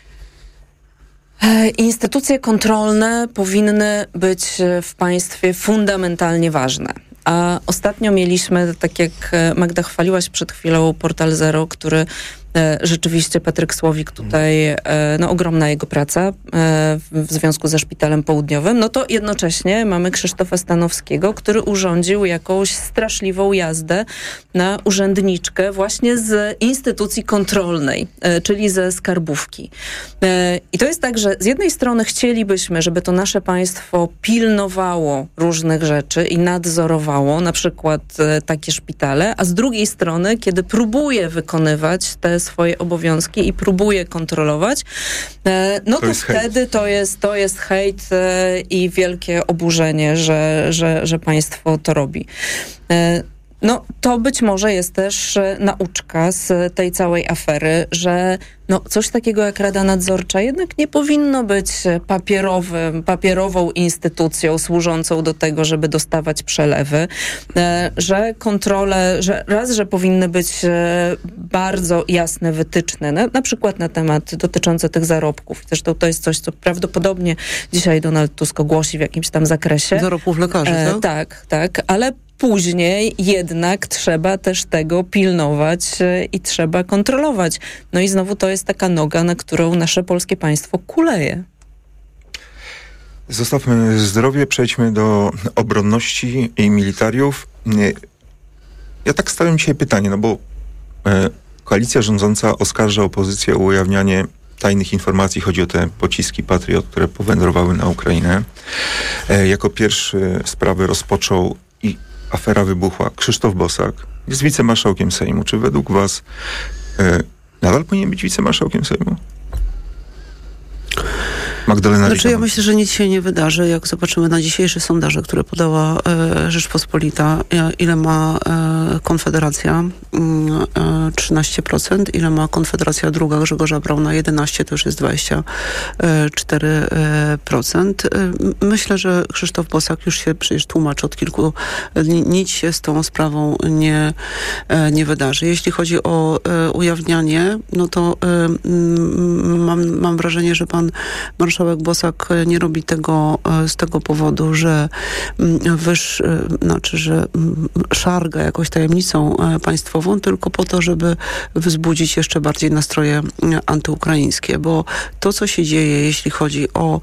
Instytucje kontrolne powinny być w państwie fundamentalnie ważne. A ostatnio mieliśmy, tak jak Magda chwaliłaś przed chwilą, Portal Zero, który e, rzeczywiście Patryk Słowik tutaj, e, no ogromna jego praca e, w związku ze Szpitalem Południowym, no to jednocześnie mamy Krzysztofa Stanowskiego, który urządził jakąś straszliwą jazdę na urzędniczkę właśnie z instytucji kontrolnej, e, czyli ze skarbówki. E, I to jest tak, że z jednej strony chcielibyśmy, żeby to nasze państwo pilnowało różnych rzeczy i nadzorowało na przykład e, takie szpitale, a z drugiej strony, kiedy próbuje wykonywać te swoje obowiązki i próbuje kontrolować, e, no to, to wtedy hejt. to jest to jest hejt e, i wielkie oburzenie, że, że, że państwo to robi. E, No, to być może jest też nauczka z tej całej afery, że no, coś takiego jak Rada Nadzorcza jednak nie powinno być papierowym, papierową instytucją służącą do tego, żeby dostawać przelewy, że kontrole, że raz, że powinny być bardzo jasne wytyczne, na, na przykład na temat dotyczące tych zarobków. Zresztą to jest coś, co prawdopodobnie dzisiaj Donald Tusk ogłosi w jakimś tam zakresie. Zarobków lekarzy, tak? E, tak, tak, ale później jednak trzeba też tego pilnować i trzeba kontrolować. No i znowu to jest taka noga, na którą nasze polskie państwo kuleje. Zostawmy zdrowie, przejdźmy do obronności i militariów. Ja tak stawiam dzisiaj pytanie, no bo e, koalicja rządząca oskarża opozycję o ujawnianie tajnych informacji. Chodzi o te pociski Patriot, które powędrowały na Ukrainę. E, jako pierwszy sprawę rozpoczął i afera wybuchła. Krzysztof Bosak jest wicemarszałkiem Sejmu. Czy według was e, nadal powinien być wicemarszałkiem Sejmu? Magdalena Znaczy Riga. ja myślę, że nic się nie wydarzy, jak zobaczymy na dzisiejsze sondaże, które podała e, Rzeczpospolita, e, ile ma e, Konfederacja, e, trzynaście procent, ile ma Konfederacja druga Grzegorza Brauna, jedenaście, to już jest dwadzieścia cztery procent. E, myślę, że Krzysztof Bosak już się przecież tłumaczy od kilku dni, nic się z tą sprawą nie, e, nie wydarzy. Jeśli chodzi o e, ujawnianie, no to e, mam, mam wrażenie, że pan marszałek Bosak nie robi tego z tego powodu, że wyż, znaczy, że szarga jakąś tajemnicą państwową, tylko po to, żeby wzbudzić jeszcze bardziej nastroje antyukraińskie, bo to, co się dzieje, jeśli chodzi o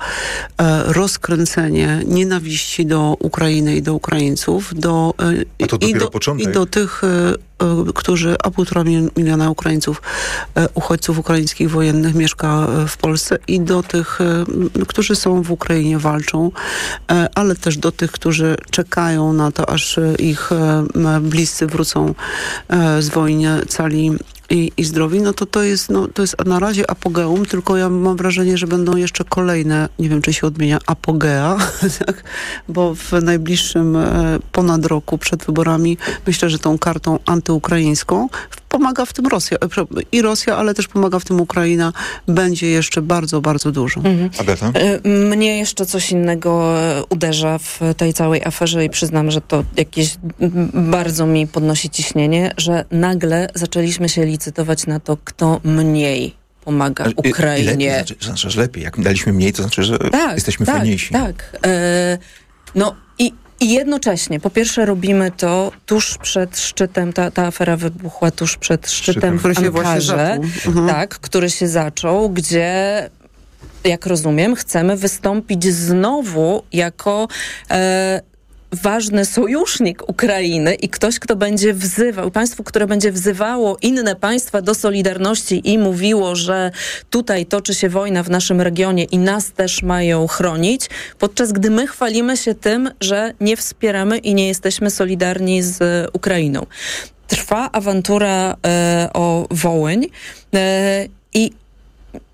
rozkręcenie nienawiści do Ukrainy i do Ukraińców, do, A to i, dopiero do, początek. i do tych którzy, a półtora miliona Ukraińców, uchodźców ukraińskich wojennych mieszka w Polsce i do tych, którzy są w Ukrainie, walczą, ale też do tych, którzy czekają na to, aż ich bliscy wrócą z wojny cali i, i zdrowi, no to to jest, no, to jest na razie apogeum, tylko ja mam wrażenie, że będą jeszcze kolejne, nie wiem, czy się odmienia, apogea, tak? Bo w najbliższym ponad roku przed wyborami myślę, że tą kartą antyukraińską pomaga w tym Rosja. I Rosja, ale też pomaga w tym Ukraina. Będzie jeszcze bardzo, bardzo dużo. Mhm. Agata? Mnie jeszcze coś innego uderza w tej całej aferze i przyznam, że to jakieś bardzo mi podnosi ciśnienie, że nagle zaczęliśmy się licytować na to, kto mniej pomaga Ukrainie. Lepiej, znaczy, znaczy, że lepiej. Jak daliśmy mniej, to znaczy, że tak, jesteśmy tak, fajniejsi. Tak, e, no i I jednocześnie, po pierwsze robimy to tuż przed szczytem, ta, ta afera wybuchła tuż przed szczytem, szczytem. w Ankarze, mhm. tak, który się zaczął, gdzie, jak rozumiem, chcemy wystąpić znowu jako e, ważny sojusznik Ukrainy i ktoś, kto będzie wzywał, państwo, które będzie wzywało inne państwa do solidarności i mówiło, że tutaj toczy się wojna w naszym regionie i nas też mają chronić, podczas gdy my chwalimy się tym, że nie wspieramy i nie jesteśmy solidarni z Ukrainą. Trwa awantura e, o Wołyń e, i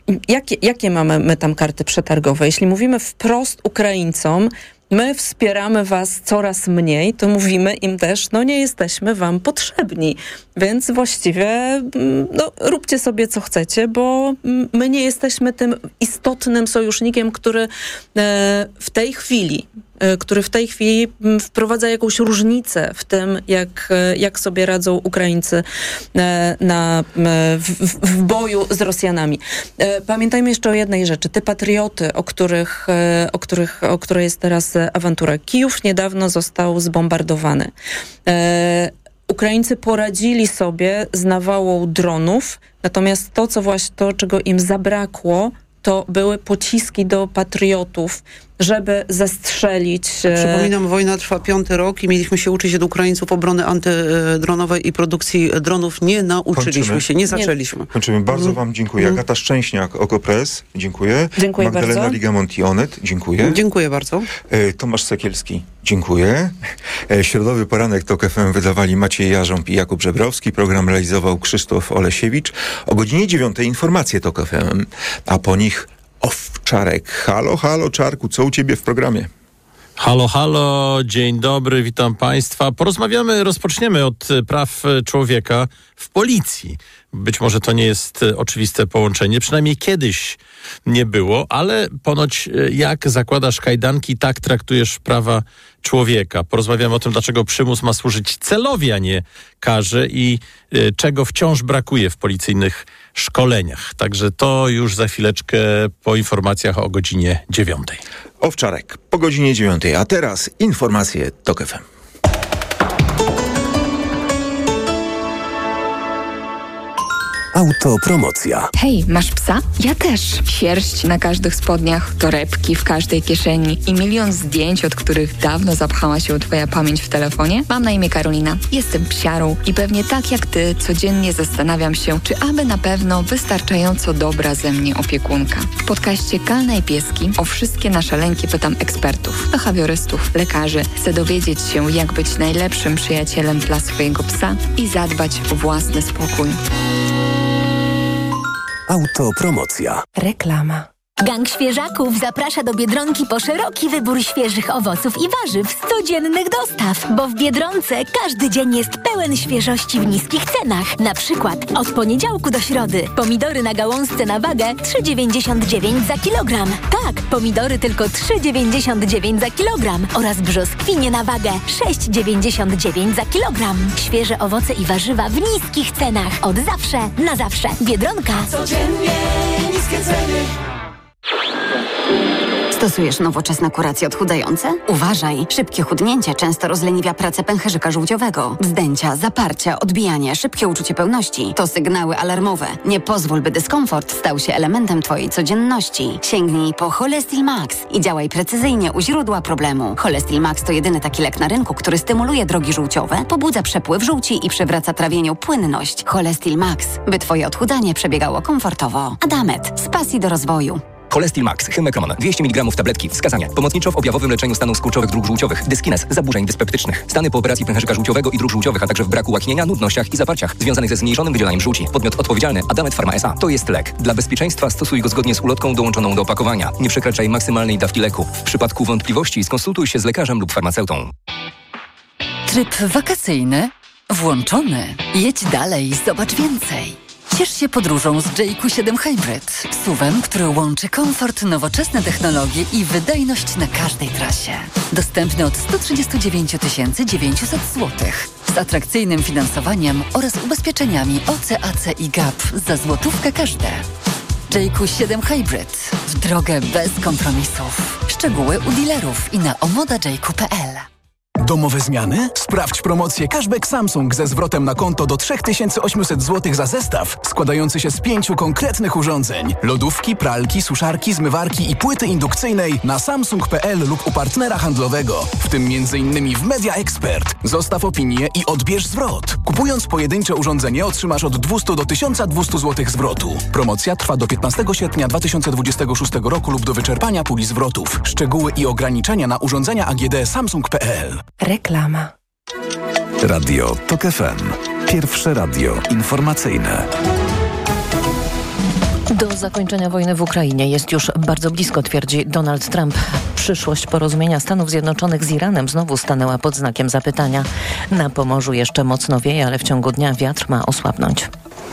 jakie, jakie mamy my tam karty przetargowe? Jeśli mówimy wprost Ukraińcom, my wspieramy was coraz mniej, to mówimy im też, no nie jesteśmy wam potrzebni, więc właściwie no, róbcie sobie co chcecie, bo my nie jesteśmy tym istotnym sojusznikiem, który w tej chwili który w tej chwili wprowadza jakąś różnicę w tym, jak, jak sobie radzą Ukraińcy na, w, w boju z Rosjanami. Pamiętajmy jeszcze o jednej rzeczy. Te patrioty, o których, o których, o której jest teraz awantura. Kijów niedawno został zbombardowany. Ukraińcy poradzili sobie z nawałą dronów, natomiast to, co właśnie to, czego im zabrakło, to były pociski do patriotów, żeby zestrzelić... Przypominam, wojna trwa piąty rok i mieliśmy się uczyć od Ukraińców obrony antydronowej i produkcji dronów. Nie nauczyliśmy Kończymy. się, nie zaczęliśmy. Kończymy. Bardzo mm. wam dziękuję. Mm. Agata Szczęśniak, Okopres, dziękuję. Dziękuję Magdalena bardzo. Ligamonti-Onet, dziękuję. Dziękuję bardzo. E, Tomasz Sekielski, dziękuję. E, Środowy poranek TOK F M wydawali Maciej Jarząb i Jakub Żebrowski. Program realizował Krzysztof Olesiewicz. O godzinie dziewiątej informacje TOK F M, a po nich Owczarek. Halo, halo, Czarku, co u ciebie w programie? Halo, halo, dzień dobry, witam Państwa. Porozmawiamy, rozpoczniemy od praw człowieka w policji. Być może to nie jest oczywiste połączenie, przynajmniej kiedyś nie było, ale ponoć jak zakładasz kajdanki, tak traktujesz prawa człowieka. Porozmawiamy o tym, dlaczego przymus ma służyć celowi, a nie karze i y, czego wciąż brakuje w policyjnych szkoleniach. Także to już za chwileczkę po informacjach o godzinie dziewiątej. Owczarek po godzinie dziewiątej, a teraz informacje TOK F M. Autopromocja. Hej, masz psa? Ja też. Sierść na każdych spodniach, torebki w każdej kieszeni i milion zdjęć, od których dawno zapchała się twoja pamięć w telefonie? Mam na imię Karolina. Jestem psiarą i pewnie tak jak ty codziennie zastanawiam się, czy aby na pewno wystarczająco dobra ze mnie opiekunka. W podcaście Kalna i Pieski o wszystkie nasze lęki pytam ekspertów, behawiorystów, lekarzy. Chcę dowiedzieć się, jak być najlepszym przyjacielem dla swojego psa i zadbać o własny spokój. Autopromocja. Reklama. Gang Świeżaków zaprasza do Biedronki po szeroki wybór świeżych owoców i warzyw z codziennych dostaw, bo w Biedronce każdy dzień jest pełen świeżości w niskich cenach. Na przykład od poniedziałku do środy pomidory na gałązce na wagę trzy dziewięćdziesiąt dziewięć za kilogram. Tak, pomidory tylko trzy dziewięćdziesiąt dziewięć za kilogram oraz brzoskwinie na wagę sześć dziewięćdziesiąt dziewięć za kilogram. Świeże owoce i warzywa w niskich cenach. Od zawsze, na zawsze. Biedronka. Codziennie niskie ceny. Stosujesz nowoczesne kuracje odchudzające? Uważaj! Szybkie chudnięcie często rozleniwia pracę pęcherzyka żółciowego. Wzdęcia, zaparcia, odbijanie, szybkie uczucie pełności to sygnały alarmowe. Nie pozwól, by dyskomfort stał się elementem twojej codzienności. Sięgnij po Cholestil Max i działaj precyzyjnie u źródła problemu. Cholestil Max to jedyny taki lek na rynku, który stymuluje drogi żółciowe, pobudza przepływ żółci i przywraca trawieniu płynność. Cholestil Max, by twoje odchudzanie przebiegało komfortowo. Adamet, z pasji do rozwoju. Cholestil Max, Hymekron, dwieście miligramów tabletki, wskazania. Pomocniczo w objawowym leczeniu stanów skurczowych dróg żółciowych, dyskines, zaburzeń dyspeptycznych. Stany po operacji pęcherzyka żółciowego i dróg żółciowych, a także w braku łaknienia, nudnościach i zaparciach związanych ze zmniejszonym wydzielaniem żółci. Podmiot odpowiedzialny Adamet Pharma S A. To jest lek. Dla bezpieczeństwa stosuj go zgodnie z ulotką dołączoną do opakowania. Nie przekraczaj maksymalnej dawki leku. W przypadku wątpliwości skonsultuj się z lekarzem lub farmaceutą. Tryb wakacyjny włączony. Jedź dalej, zobacz więcej. Ciesz się podróżą z J Q siedem Hybrid. S U V-em, który łączy komfort, nowoczesne technologie i wydajność na każdej trasie. Dostępny od sto trzydzieści dziewięć tysięcy dziewięćset złotych. Z atrakcyjnym finansowaniem oraz ubezpieczeniami O C A C i G A P za złotówkę każde. J Q siedem Hybrid. W drogę bez kompromisów. Szczegóły u dealerów i na omoda j q kropka p l. Domowe zmiany? Sprawdź promocję Cashback Samsung ze zwrotem na konto do trzy tysiące osiemset złotych za zestaw składający się z pięciu konkretnych urządzeń. Lodówki, pralki, suszarki, zmywarki i płyty indukcyjnej na samsung kropka p l lub u partnera handlowego, w tym między innymi w Media Expert. Zostaw opinię i odbierz zwrot. Kupując pojedyncze urządzenie otrzymasz od dwieście do tysiąca dwustu złotych zwrotu. Promocja trwa do piętnastego sierpnia dwa tysiące dwudziestego szóstego roku lub do wyczerpania puli zwrotów. Szczegóły i ograniczenia na urządzenia A G D samsung kropka p l. Reklama. Radio TOK F M. Pierwsze radio informacyjne. Do zakończenia wojny w Ukrainie jest już bardzo blisko, twierdzi Donald Trump. Przyszłość porozumienia Stanów Zjednoczonych z Iranem znowu stanęła pod znakiem zapytania. Na Pomorzu jeszcze mocno wieje, ale w ciągu dnia wiatr ma osłabnąć.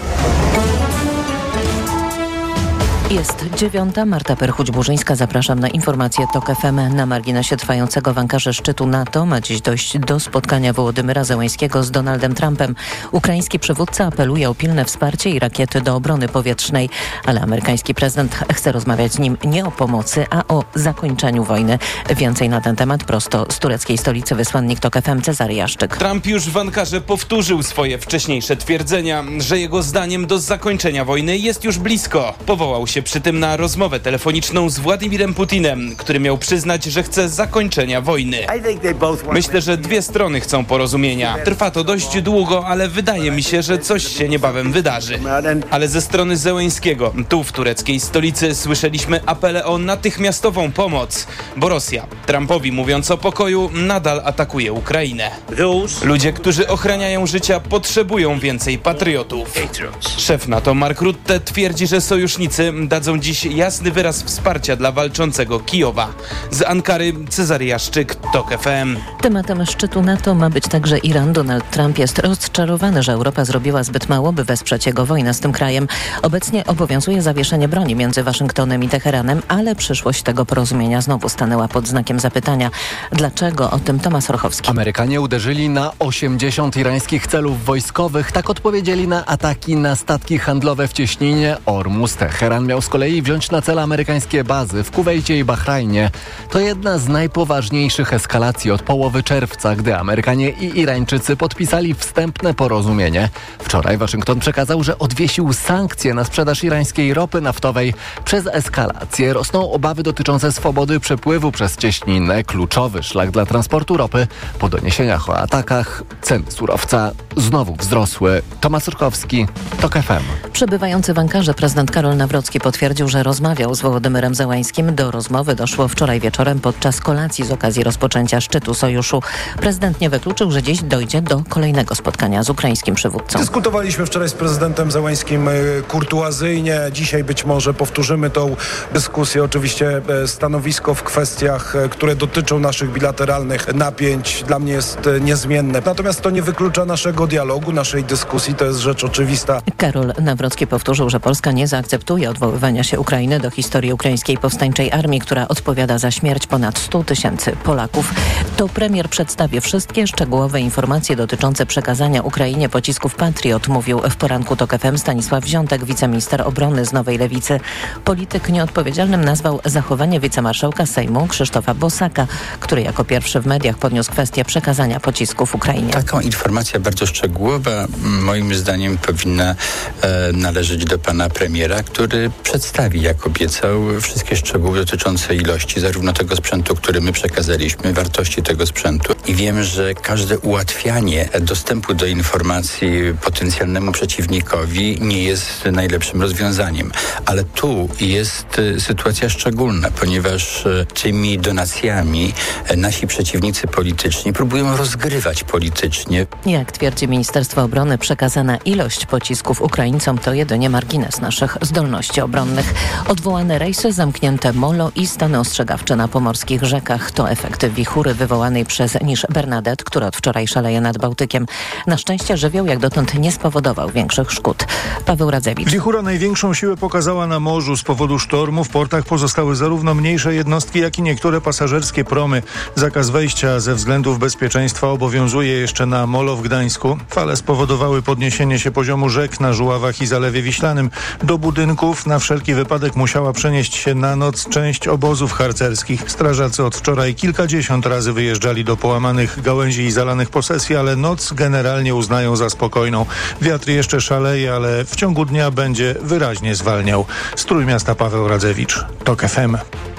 Jest dziewiąta. Marta Perchuć-Burzyńska. Zapraszam na informacje TOK F M. Na marginesie trwającego w Ankarze szczytu NATO ma dziś dojść do spotkania Wołodymyra Zełańskiego z Donaldem Trumpem. Ukraiński przywódca apeluje o pilne wsparcie i rakiety do obrony powietrznej, ale amerykański prezydent chce rozmawiać z nim nie o pomocy, a o zakończeniu wojny. Więcej na ten temat prosto z tureckiej stolicy wysłannik TOK F M Cezary Jaszczyk. Trump już w Ankarze powtórzył swoje wcześniejsze twierdzenia, że jego zdaniem do zakończenia wojny jest już blisko. Powołał się przy tym na rozmowę telefoniczną z Władimirem Putinem, który miał przyznać, że chce zakończenia wojny. Myślę, że dwie strony chcą porozumienia. Trwa to dość długo, ale wydaje mi się, że coś się niebawem wydarzy. Ale ze strony Zełańskiego, tu w tureckiej stolicy, słyszeliśmy apele o natychmiastową pomoc, bo Rosja, Trumpowi mówiąc o pokoju, nadal atakuje Ukrainę. Ludzie, którzy ochraniają życia, potrzebują więcej patriotów. Szef NATO Mark Rutte twierdzi, że sojusznicy dadzą dziś jasny wyraz wsparcia dla walczącego Kijowa. Z Ankary Cezary Jaszczyk, TOK F M. Tematem szczytu NATO ma być także Iran. Donald Trump jest rozczarowany, że Europa zrobiła zbyt mało, by wesprzeć jego wojnę z tym krajem. Obecnie obowiązuje zawieszenie broni między Waszyngtonem i Teheranem, ale przyszłość tego porozumienia znowu stanęła pod znakiem zapytania. Dlaczego? O tym Tomasz Rochowski. Amerykanie uderzyli na osiemdziesiąt irańskich celów wojskowych. Tak odpowiedzieli na ataki na statki handlowe w cieśninie Ormus. Teheran miał z kolei wziąć na cel amerykańskie bazy w Kuwejcie i Bahrajnie. To jedna z najpoważniejszych eskalacji od połowy czerwca, gdy Amerykanie i Irańczycy podpisali wstępne porozumienie. Wczoraj Waszyngton przekazał, że odwiesił sankcje na sprzedaż irańskiej ropy naftowej. Przez eskalację rosną obawy dotyczące swobody przepływu przez cieśninę, kluczowy szlak dla transportu ropy. Po doniesieniach o atakach ceny surowca znowu wzrosły. Tomasz Urkowski, TOK F M. Przebywający w Ankarze prezydent Karol Nawrocki potwierdził, że rozmawiał z Wołodymyrem Zełańskim. Do rozmowy doszło wczoraj wieczorem podczas kolacji z okazji rozpoczęcia szczytu sojuszu. Prezydent nie wykluczył, że dziś dojdzie do kolejnego spotkania z ukraińskim przywódcą. Dyskutowaliśmy wczoraj z prezydentem Zełańskim kurtuazyjnie. Dzisiaj być może powtórzymy tą dyskusję. Oczywiście stanowisko w kwestiach, które dotyczą naszych bilateralnych napięć, dla mnie jest niezmienne. Natomiast to nie wyklucza naszego dialogu, naszej dyskusji. To jest rzecz oczywista. Karol Nawrocki powtórzył, że Polska nie zaakceptuje odwoływania się Ukrainy do historii ukraińskiej powstańczej armii, która odpowiada za śmierć ponad stu tysięcy Polaków. To premier przedstawi wszystkie szczegółowe informacje dotyczące przekazania Ukrainie pocisków Patriot, mówił w poranku TOK F M Stanisław Wziątek, wiceminister obrony z Nowej Lewicy. Polityk nieodpowiedzialnym nazwał zachowanie wicemarszałka Sejmu Krzysztofa Bosaka, który jako pierwszy w mediach podniósł kwestię przekazania pocisków Ukrainie. Taką informacja bardzo szczegółowa moim zdaniem powinna e, należeć do pana premiera, który przedstawi, jak obiecał, wszystkie szczegóły dotyczące ilości zarówno tego sprzętu, który my przekazaliśmy, wartości tego sprzętu. I wiem, że każde ułatwianie dostępu do informacji potencjalnemu przeciwnikowi nie jest najlepszym rozwiązaniem. Ale tu jest sytuacja szczególna, ponieważ tymi donacjami nasi przeciwnicy polityczni próbują rozgrywać politycznie. Jak twierdzi Ministerstwo Obrony, przekazana ilość pocisków Ukraińcom to jedynie margines naszych zdolności obronnych. Odwołane rejsy, zamknięte molo i stany ostrzegawcze na pomorskich rzekach to efekty wichury wywołanej przez niż Bernadette, która od wczoraj szaleje nad Bałtykiem. Na szczęście żywioł jak dotąd nie spowodował większych szkód. Paweł Radzewicz. Wichura największą siłę pokazała na morzu. Z powodu sztormu w portach pozostały zarówno mniejsze jednostki, jak i niektóre pasażerskie promy. Zakaz wejścia ze względów bezpieczeństwa obowiązuje jeszcze na molo w Gdańsku. Fale spowodowały podniesienie się poziomu rzek na Żuławach i Zalewie Wiślanym. Do budynków na wszelki wypadek musiała przenieść się na noc część obozów harcerskich. Strażacy od wczoraj kilkadziesiąt razy wyjeżdżali do połamanych gałęzi i zalanych posesji, ale noc generalnie uznają za spokojną. Wiatr jeszcze szaleje, ale w ciągu dnia będzie wyraźnie zwalniał. Z Trójmiasta Paweł Radzewicz, TOK F M.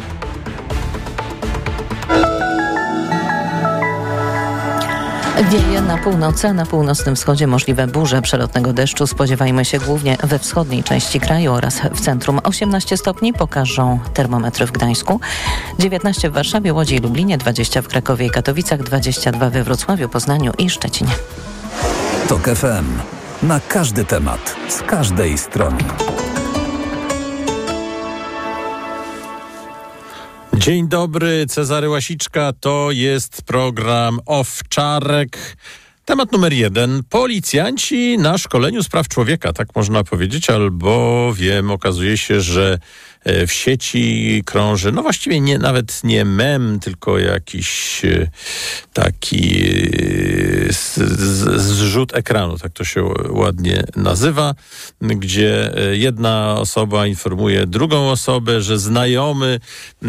Wieje na północy, a na północnym wschodzie możliwe burze. Przelotnego deszczu spodziewajmy się głównie we wschodniej części kraju oraz w centrum. osiemnaście stopni pokażą termometry w Gdańsku, dziewiętnaście w Warszawie, Łodzi i Lublinie, dwadzieścia w Krakowie i Katowicach, dwadzieścia dwa we Wrocławiu, Poznaniu i Szczecinie. TOK F M. Na każdy temat, z każdej strony. Dzień dobry, Cezary Łasiczka, to jest program Owczarek. Temat numer jeden. Policjanci na szkoleniu z praw człowieka, tak można powiedzieć, albowiem okazuje się, że w sieci krąży, no właściwie nie, nawet nie mem, tylko jakiś taki zrzut ekranu, tak to się ładnie nazywa, gdzie jedna osoba informuje drugą osobę, że znajomy,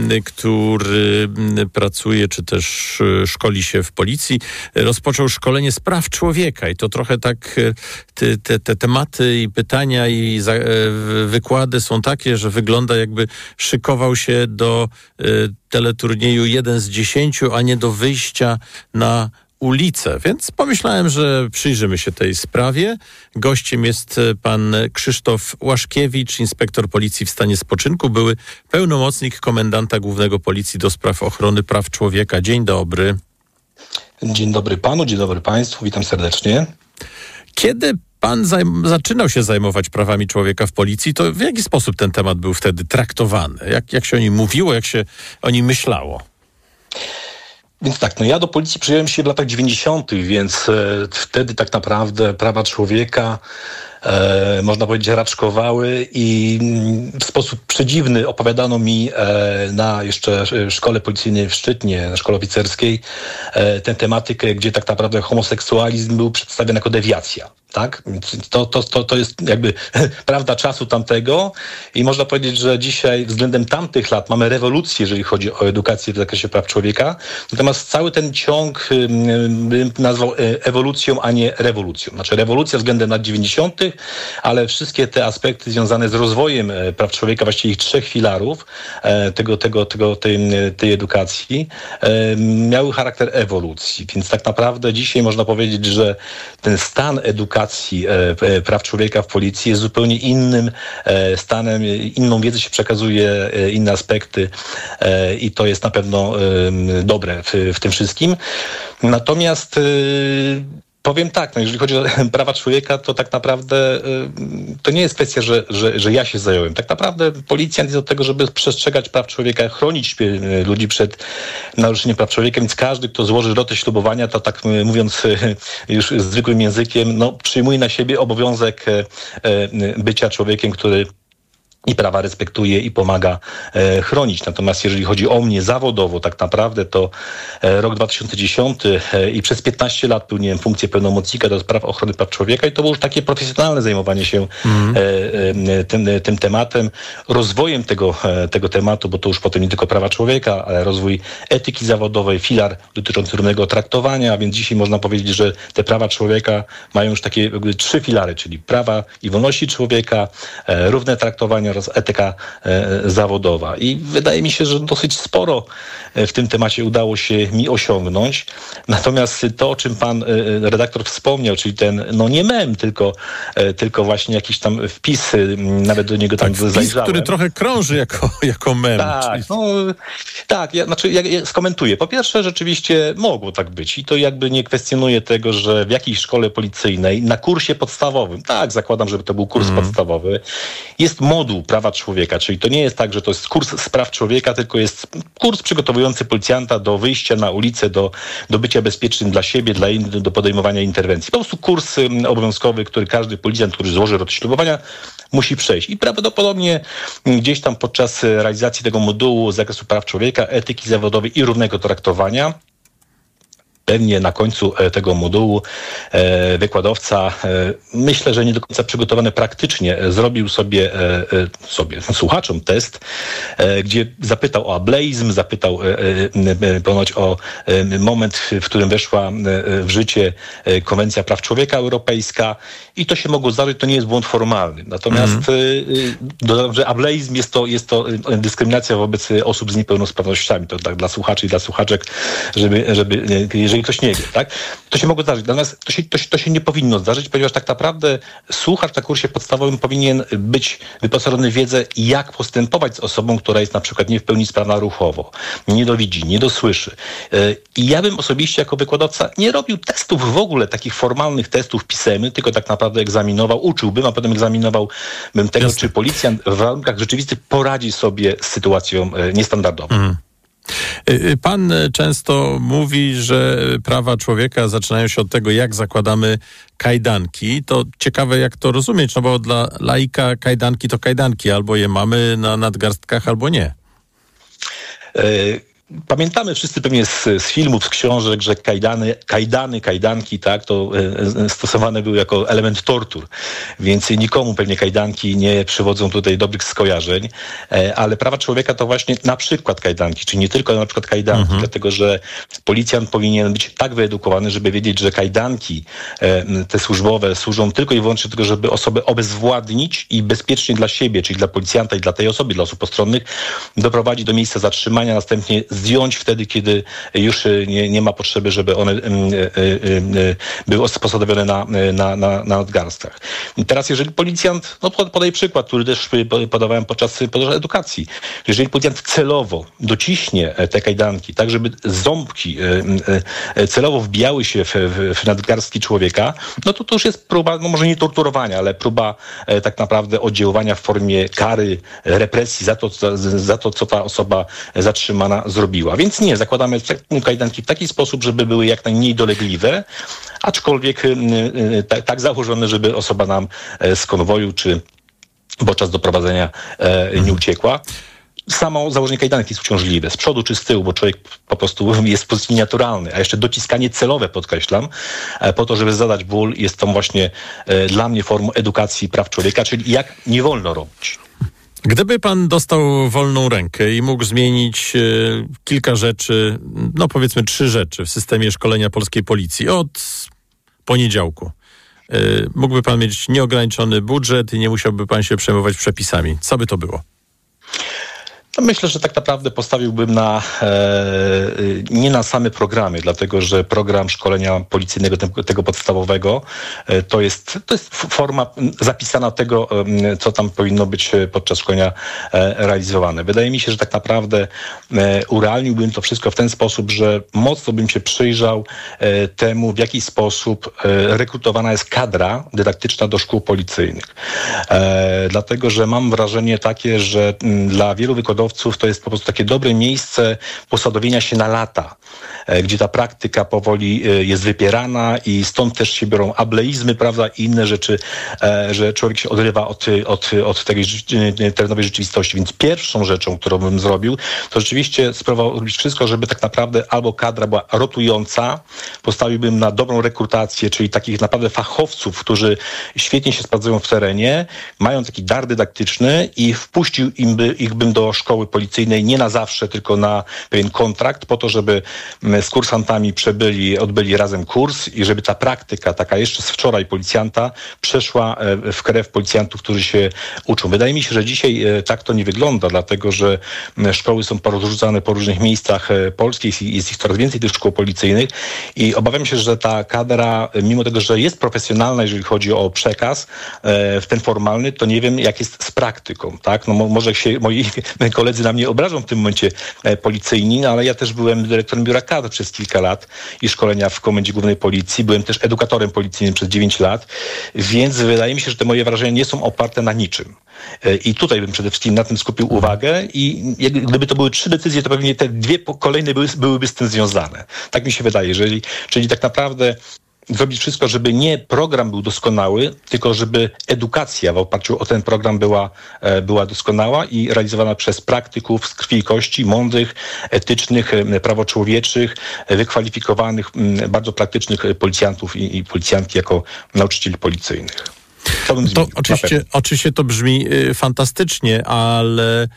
który pracuje czy też szkoli się w policji, rozpoczął szkolenie z praw człowieka i to trochę tak te, te, te tematy i pytania i za, wykłady są takie, że wygląda jakby szykował się do y, teleturnieju jeden z dziesięciu, a nie do wyjścia na ulicę. Więc pomyślałem, że przyjrzymy się tej sprawie. Gościem jest pan Krzysztof Łaszkiewicz, inspektor policji w stanie spoczynku, były pełnomocnik komendanta głównego policji do spraw ochrony praw człowieka. Dzień dobry. Dzień dobry panu, dzień dobry państwu, witam serdecznie. Kiedy pan zajm- zaczynał się zajmować prawami człowieka w policji, to w jaki sposób ten temat był wtedy traktowany? Jak, jak się o nim mówiło, jak się o nim myślało? Więc tak, no ja do policji przyjąłem się w latach dziewięćdziesiątych, więc e, wtedy tak naprawdę prawa człowieka E, można powiedzieć, raczkowały i w sposób przedziwny opowiadano mi e, na jeszcze szkole policyjnej w Szczytnie, na szkole oficerskiej, e, tę tematykę, gdzie tak naprawdę homoseksualizm był przedstawiony jako dewiacja. Tak? To, to, to, to jest jakby prawda czasu tamtego i można powiedzieć, że dzisiaj względem tamtych lat mamy rewolucję, jeżeli chodzi o edukację w zakresie praw człowieka. Natomiast cały ten ciąg bym nazwał ewolucją, a nie rewolucją. Znaczy rewolucja względem lat dziewięćdziesiątych, ale wszystkie te aspekty związane z rozwojem praw człowieka, właściwie ich trzech filarów tego, tego, tego, tej, tej edukacji miały charakter ewolucji. Więc tak naprawdę dzisiaj można powiedzieć, że ten stan edukacji praw człowieka w policji jest zupełnie innym stanem, inną wiedzę się przekazuje, inne aspekty i to jest na pewno dobre w, w tym wszystkim. Natomiast powiem tak, no jeżeli chodzi o prawa człowieka, to tak naprawdę to nie jest kwestia, że, że, że ja się zająłem. Tak naprawdę policjant jest od tego, żeby przestrzegać praw człowieka, chronić ludzi przed naruszeniem praw człowieka, więc każdy, kto złoży rotę ślubowania, to tak mówiąc już zwykłym językiem, no przyjmuje na siebie obowiązek bycia człowiekiem, który i prawa respektuje i pomaga e, chronić. Natomiast jeżeli chodzi o mnie zawodowo, tak naprawdę to e, rok dwa tysiące dziesiąty e, i przez piętnaście lat pełniłem funkcję pełnomocnika do spraw ochrony praw człowieka i to było już takie profesjonalne zajmowanie się mm. e, e, tym, e, tym tematem, rozwojem tego, e, tego tematu, bo to już potem nie tylko prawa człowieka, ale rozwój etyki zawodowej, filar dotyczący równego traktowania, a więc dzisiaj można powiedzieć, że te prawa człowieka mają już takie jakby trzy filary, czyli prawa i wolności człowieka, e, równe traktowanie oraz etyka e, zawodowa. I wydaje mi się, że dosyć sporo w tym temacie udało się mi osiągnąć. Natomiast to, o czym pan e, redaktor wspomniał, czyli ten, no nie mem, tylko, e, tylko właśnie jakiś tam wpis, e, nawet do niego tam tak, wpis, zajrzałem. który trochę krąży jako, jako mem. Tak, czyli... no, tak ja, znaczy ja, ja skomentuję. Po pierwsze, rzeczywiście mogło tak być i to jakby nie kwestionuje tego, że w jakiejś szkole policyjnej na kursie podstawowym, tak, zakładam, żeby to był kurs mm. podstawowy, jest moduł prawa człowieka, czyli to nie jest tak, że to jest kurs z praw człowieka, tylko jest kurs przygotowujący policjanta do wyjścia na ulicę, do, do bycia bezpiecznym dla siebie, dla innych, do podejmowania interwencji. Po prostu kurs obowiązkowy, który każdy policjant, który złoży rotę ślubowania, musi przejść. I prawdopodobnie gdzieś tam podczas realizacji tego modułu z zakresu praw człowieka, etyki zawodowej i równego traktowania, pewnie na końcu tego modułu e, wykładowca, e, myślę, że nie do końca przygotowany praktycznie, e, zrobił sobie, e, sobie słuchaczom test, e, gdzie zapytał o ableizm, zapytał e, e, ponoć o e, moment, w którym weszła e, w życie e, Konwencja Praw Człowieka Europejska i to się mogło zdarzyć, to nie jest błąd formalny. Natomiast mm. e, dodam, że ableizm jest to, jest to dyskryminacja wobec osób z niepełnosprawnościami. To tak dla słuchaczy i dla słuchaczek, żeby, żeby jeżeli ktoś nie wie, tak? To się mogło zdarzyć. Natomiast to się, to, się, to się nie powinno zdarzyć, ponieważ tak naprawdę słuchacz na kursie podstawowym powinien być wyposażony w wiedzę, jak postępować z osobą, która jest na przykład nie w pełni sprawna ruchowo, nie dowidzi, nie dosłyszy. I ja bym osobiście jako wykładowca nie robił testów w ogóle, takich formalnych testów pisemnych, tylko tak naprawdę egzaminował, uczyłbym, a potem egzaminowałbym tego, Jasne. czy policjant w warunkach rzeczywistych poradzi sobie z sytuacją niestandardową. Mm. Pan często mówi, że prawa człowieka zaczynają się od tego, jak zakładamy kajdanki. To ciekawe, jak to rozumieć, no bo dla laika kajdanki to kajdanki. Albo je mamy na nadgarstkach, albo nie. Pamiętamy wszyscy pewnie z, z filmów, z książek, że kajdany, kajdany, kajdanki, tak, to e, stosowane były jako element tortur, więc nikomu pewnie kajdanki nie przywodzą tutaj dobrych skojarzeń, e, ale prawa człowieka to właśnie na przykład kajdanki, czyli nie tylko na przykład kajdanki, mhm. dlatego że policjant powinien być tak wyedukowany, żeby wiedzieć, że kajdanki e, te służbowe służą tylko i wyłącznie tylko, żeby osobę obezwładnić i bezpiecznie dla siebie, czyli dla policjanta i dla tej osoby, dla osób postronnych, doprowadzić do miejsca zatrzymania, następnie zdjąć wtedy, kiedy już nie, nie ma potrzeby, żeby one y, y, y, były sposodobione na, na, na, na nadgarstkach. I teraz jeżeli policjant, no podaj przykład, który też podawałem podczas, podczas edukacji, jeżeli policjant celowo dociśnie te kajdanki, tak żeby ząbki y, y, celowo wbijały się w, w, w nadgarstki człowieka, no to to już jest próba, no może nie torturowania, ale próba y, tak naprawdę oddziaływania w formie kary, represji za to, za, za to, co ta osoba zatrzymana zrobiła. Więc nie, zakładamy kajdanki w taki sposób, żeby były jak najmniej dolegliwe, aczkolwiek tak, tak założone, żeby osoba nam z konwoju czy podczas doprowadzenia nie uciekła. Samo założenie kajdanki jest uciążliwe, z przodu czy z tyłu, bo człowiek po prostu jest w pozycji nienaturalnej, a jeszcze dociskanie celowe, podkreślam, po to, żeby zadać ból, jest to właśnie dla mnie formą edukacji praw człowieka, czyli jak nie wolno robić. Gdyby pan dostał wolną rękę i mógł zmienić e, kilka rzeczy, no powiedzmy trzy rzeczy w systemie szkolenia polskiej policji od poniedziałku, e, mógłby pan mieć nieograniczony budżet i nie musiałby pan się przejmować przepisami. Co by to było? Myślę, że tak naprawdę postawiłbym na e, nie na same programy, dlatego że program szkolenia policyjnego tego, tego podstawowego e, to jest to jest forma zapisana tego, e, co tam powinno być podczas szkolenia e, realizowane. Wydaje mi się, że tak naprawdę e, urealniłbym to wszystko w ten sposób, że mocno bym się przyjrzał e, temu, w jaki sposób e, rekrutowana jest kadra dydaktyczna do szkół policyjnych. E, dlatego, że mam wrażenie takie, że m, dla wielu wykładowców to jest po prostu takie dobre miejsce posadowienia się na lata, gdzie ta praktyka powoli jest wypierana i stąd też się biorą ableizmy, prawda, i inne rzeczy, że człowiek się odrywa od, od, od tej terenowej rzeczywistości. Więc pierwszą rzeczą, którą bym zrobił, to rzeczywiście spróbował robić wszystko, żeby tak naprawdę albo kadra była rotująca, postawiłbym na dobrą rekrutację, czyli takich naprawdę fachowców, którzy świetnie się sprawdzają w terenie, mają taki dar dydaktyczny i wpuścił im by, ich bym do szkoły policyjnej nie na zawsze, tylko na pewien kontrakt, po to, żeby z kursantami przebyli, odbyli razem kurs i żeby ta praktyka, taka jeszcze z wczoraj policjanta, przeszła w krew policjantów, którzy się uczą. Wydaje mi się, że dzisiaj tak to nie wygląda, dlatego że szkoły są porozrzucane po różnych miejscach Polski, jest ich coraz więcej tych szkół policyjnych i obawiam się, że ta kadra, mimo tego, że jest profesjonalna, jeżeli chodzi o przekaz, w ten formalny, to nie wiem, jak jest z praktyką, tak? No może się moi koledzy na mnie obrażą w tym momencie e, policyjni, no, ale ja też byłem dyrektorem biura kadr przez kilka lat i szkolenia w Komendzie Głównej Policji. Byłem też edukatorem policyjnym przez dziewięć lat, więc wydaje mi się, że te moje wrażenia nie są oparte na niczym. E, I tutaj bym przede wszystkim na tym skupił uwagę i jak, gdyby to były trzy decyzje, to pewnie te dwie kolejne były, byłyby z tym związane. Tak mi się wydaje, jeżeli, czyli tak naprawdę zrobić wszystko, żeby nie program był doskonały, tylko żeby edukacja w oparciu o ten program była, była doskonała i realizowana przez praktyków z krwi i kości, mądrych, etycznych, prawoczłowieczych, wykwalifikowanych, bardzo praktycznych policjantów i, i policjantki jako nauczycieli policyjnych. To, bym to oczywiście, oczywiście to brzmi y, fantastycznie, ale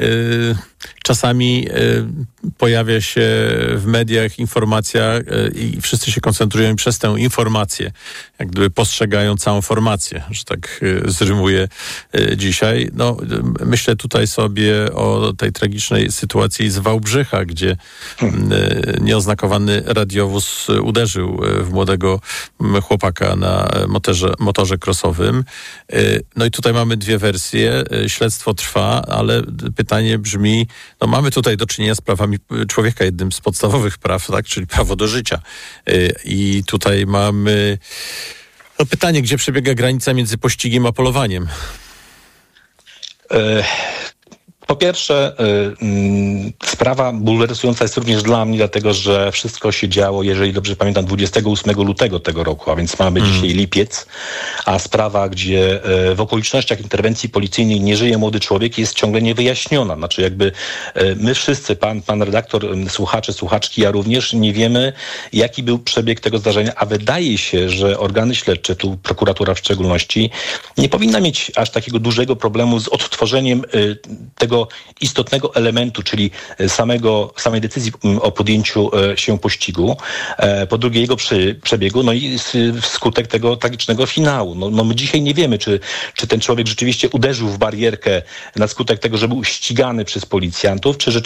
y, czasami y, pojawia się w mediach informacja y, i wszyscy się koncentrują przez tę informację, jak gdyby postrzegają całą formację, że tak y, zrymuję y, dzisiaj. No, y, myślę tutaj sobie o tej tragicznej sytuacji z Wałbrzycha, gdzie y, nieoznakowany radiowóz uderzył w młodego chłopaka na motorze, motorze crossowym. Y, no i tutaj mamy dwie wersje. Y, śledztwo trwa, ale pytanie brzmi, no mamy tutaj do czynienia z prawami człowieka, jednym z podstawowych praw, tak, czyli prawo do życia. I tutaj mamy no pytanie, gdzie przebiega granica między pościgiem a polowaniem? Po pierwsze, Sprawa bulwersująca jest również dla mnie, dlatego że wszystko się działo, jeżeli dobrze pamiętam, dwudziestego ósmego lutego tego roku, a więc mamy mm. dzisiaj lipiec, a sprawa, gdzie w okolicznościach interwencji policyjnej nie żyje młody człowiek, jest ciągle niewyjaśniona. Znaczy jakby my wszyscy, pan, pan redaktor, słuchacze, słuchaczki, ja również nie wiemy, jaki był przebieg tego zdarzenia, a wydaje się, że organy śledcze, tu prokuratura w szczególności, nie powinna mieć aż takiego dużego problemu z odtworzeniem tego istotnego elementu, czyli samego, samej decyzji o podjęciu się pościgu, po drugie jego przy, przebiegu, no i wskutek tego tragicznego finału. No, no my dzisiaj nie wiemy, czy, czy ten człowiek rzeczywiście uderzył w barierkę na skutek tego, że był ścigany przez policjantów, czy rzeczywiście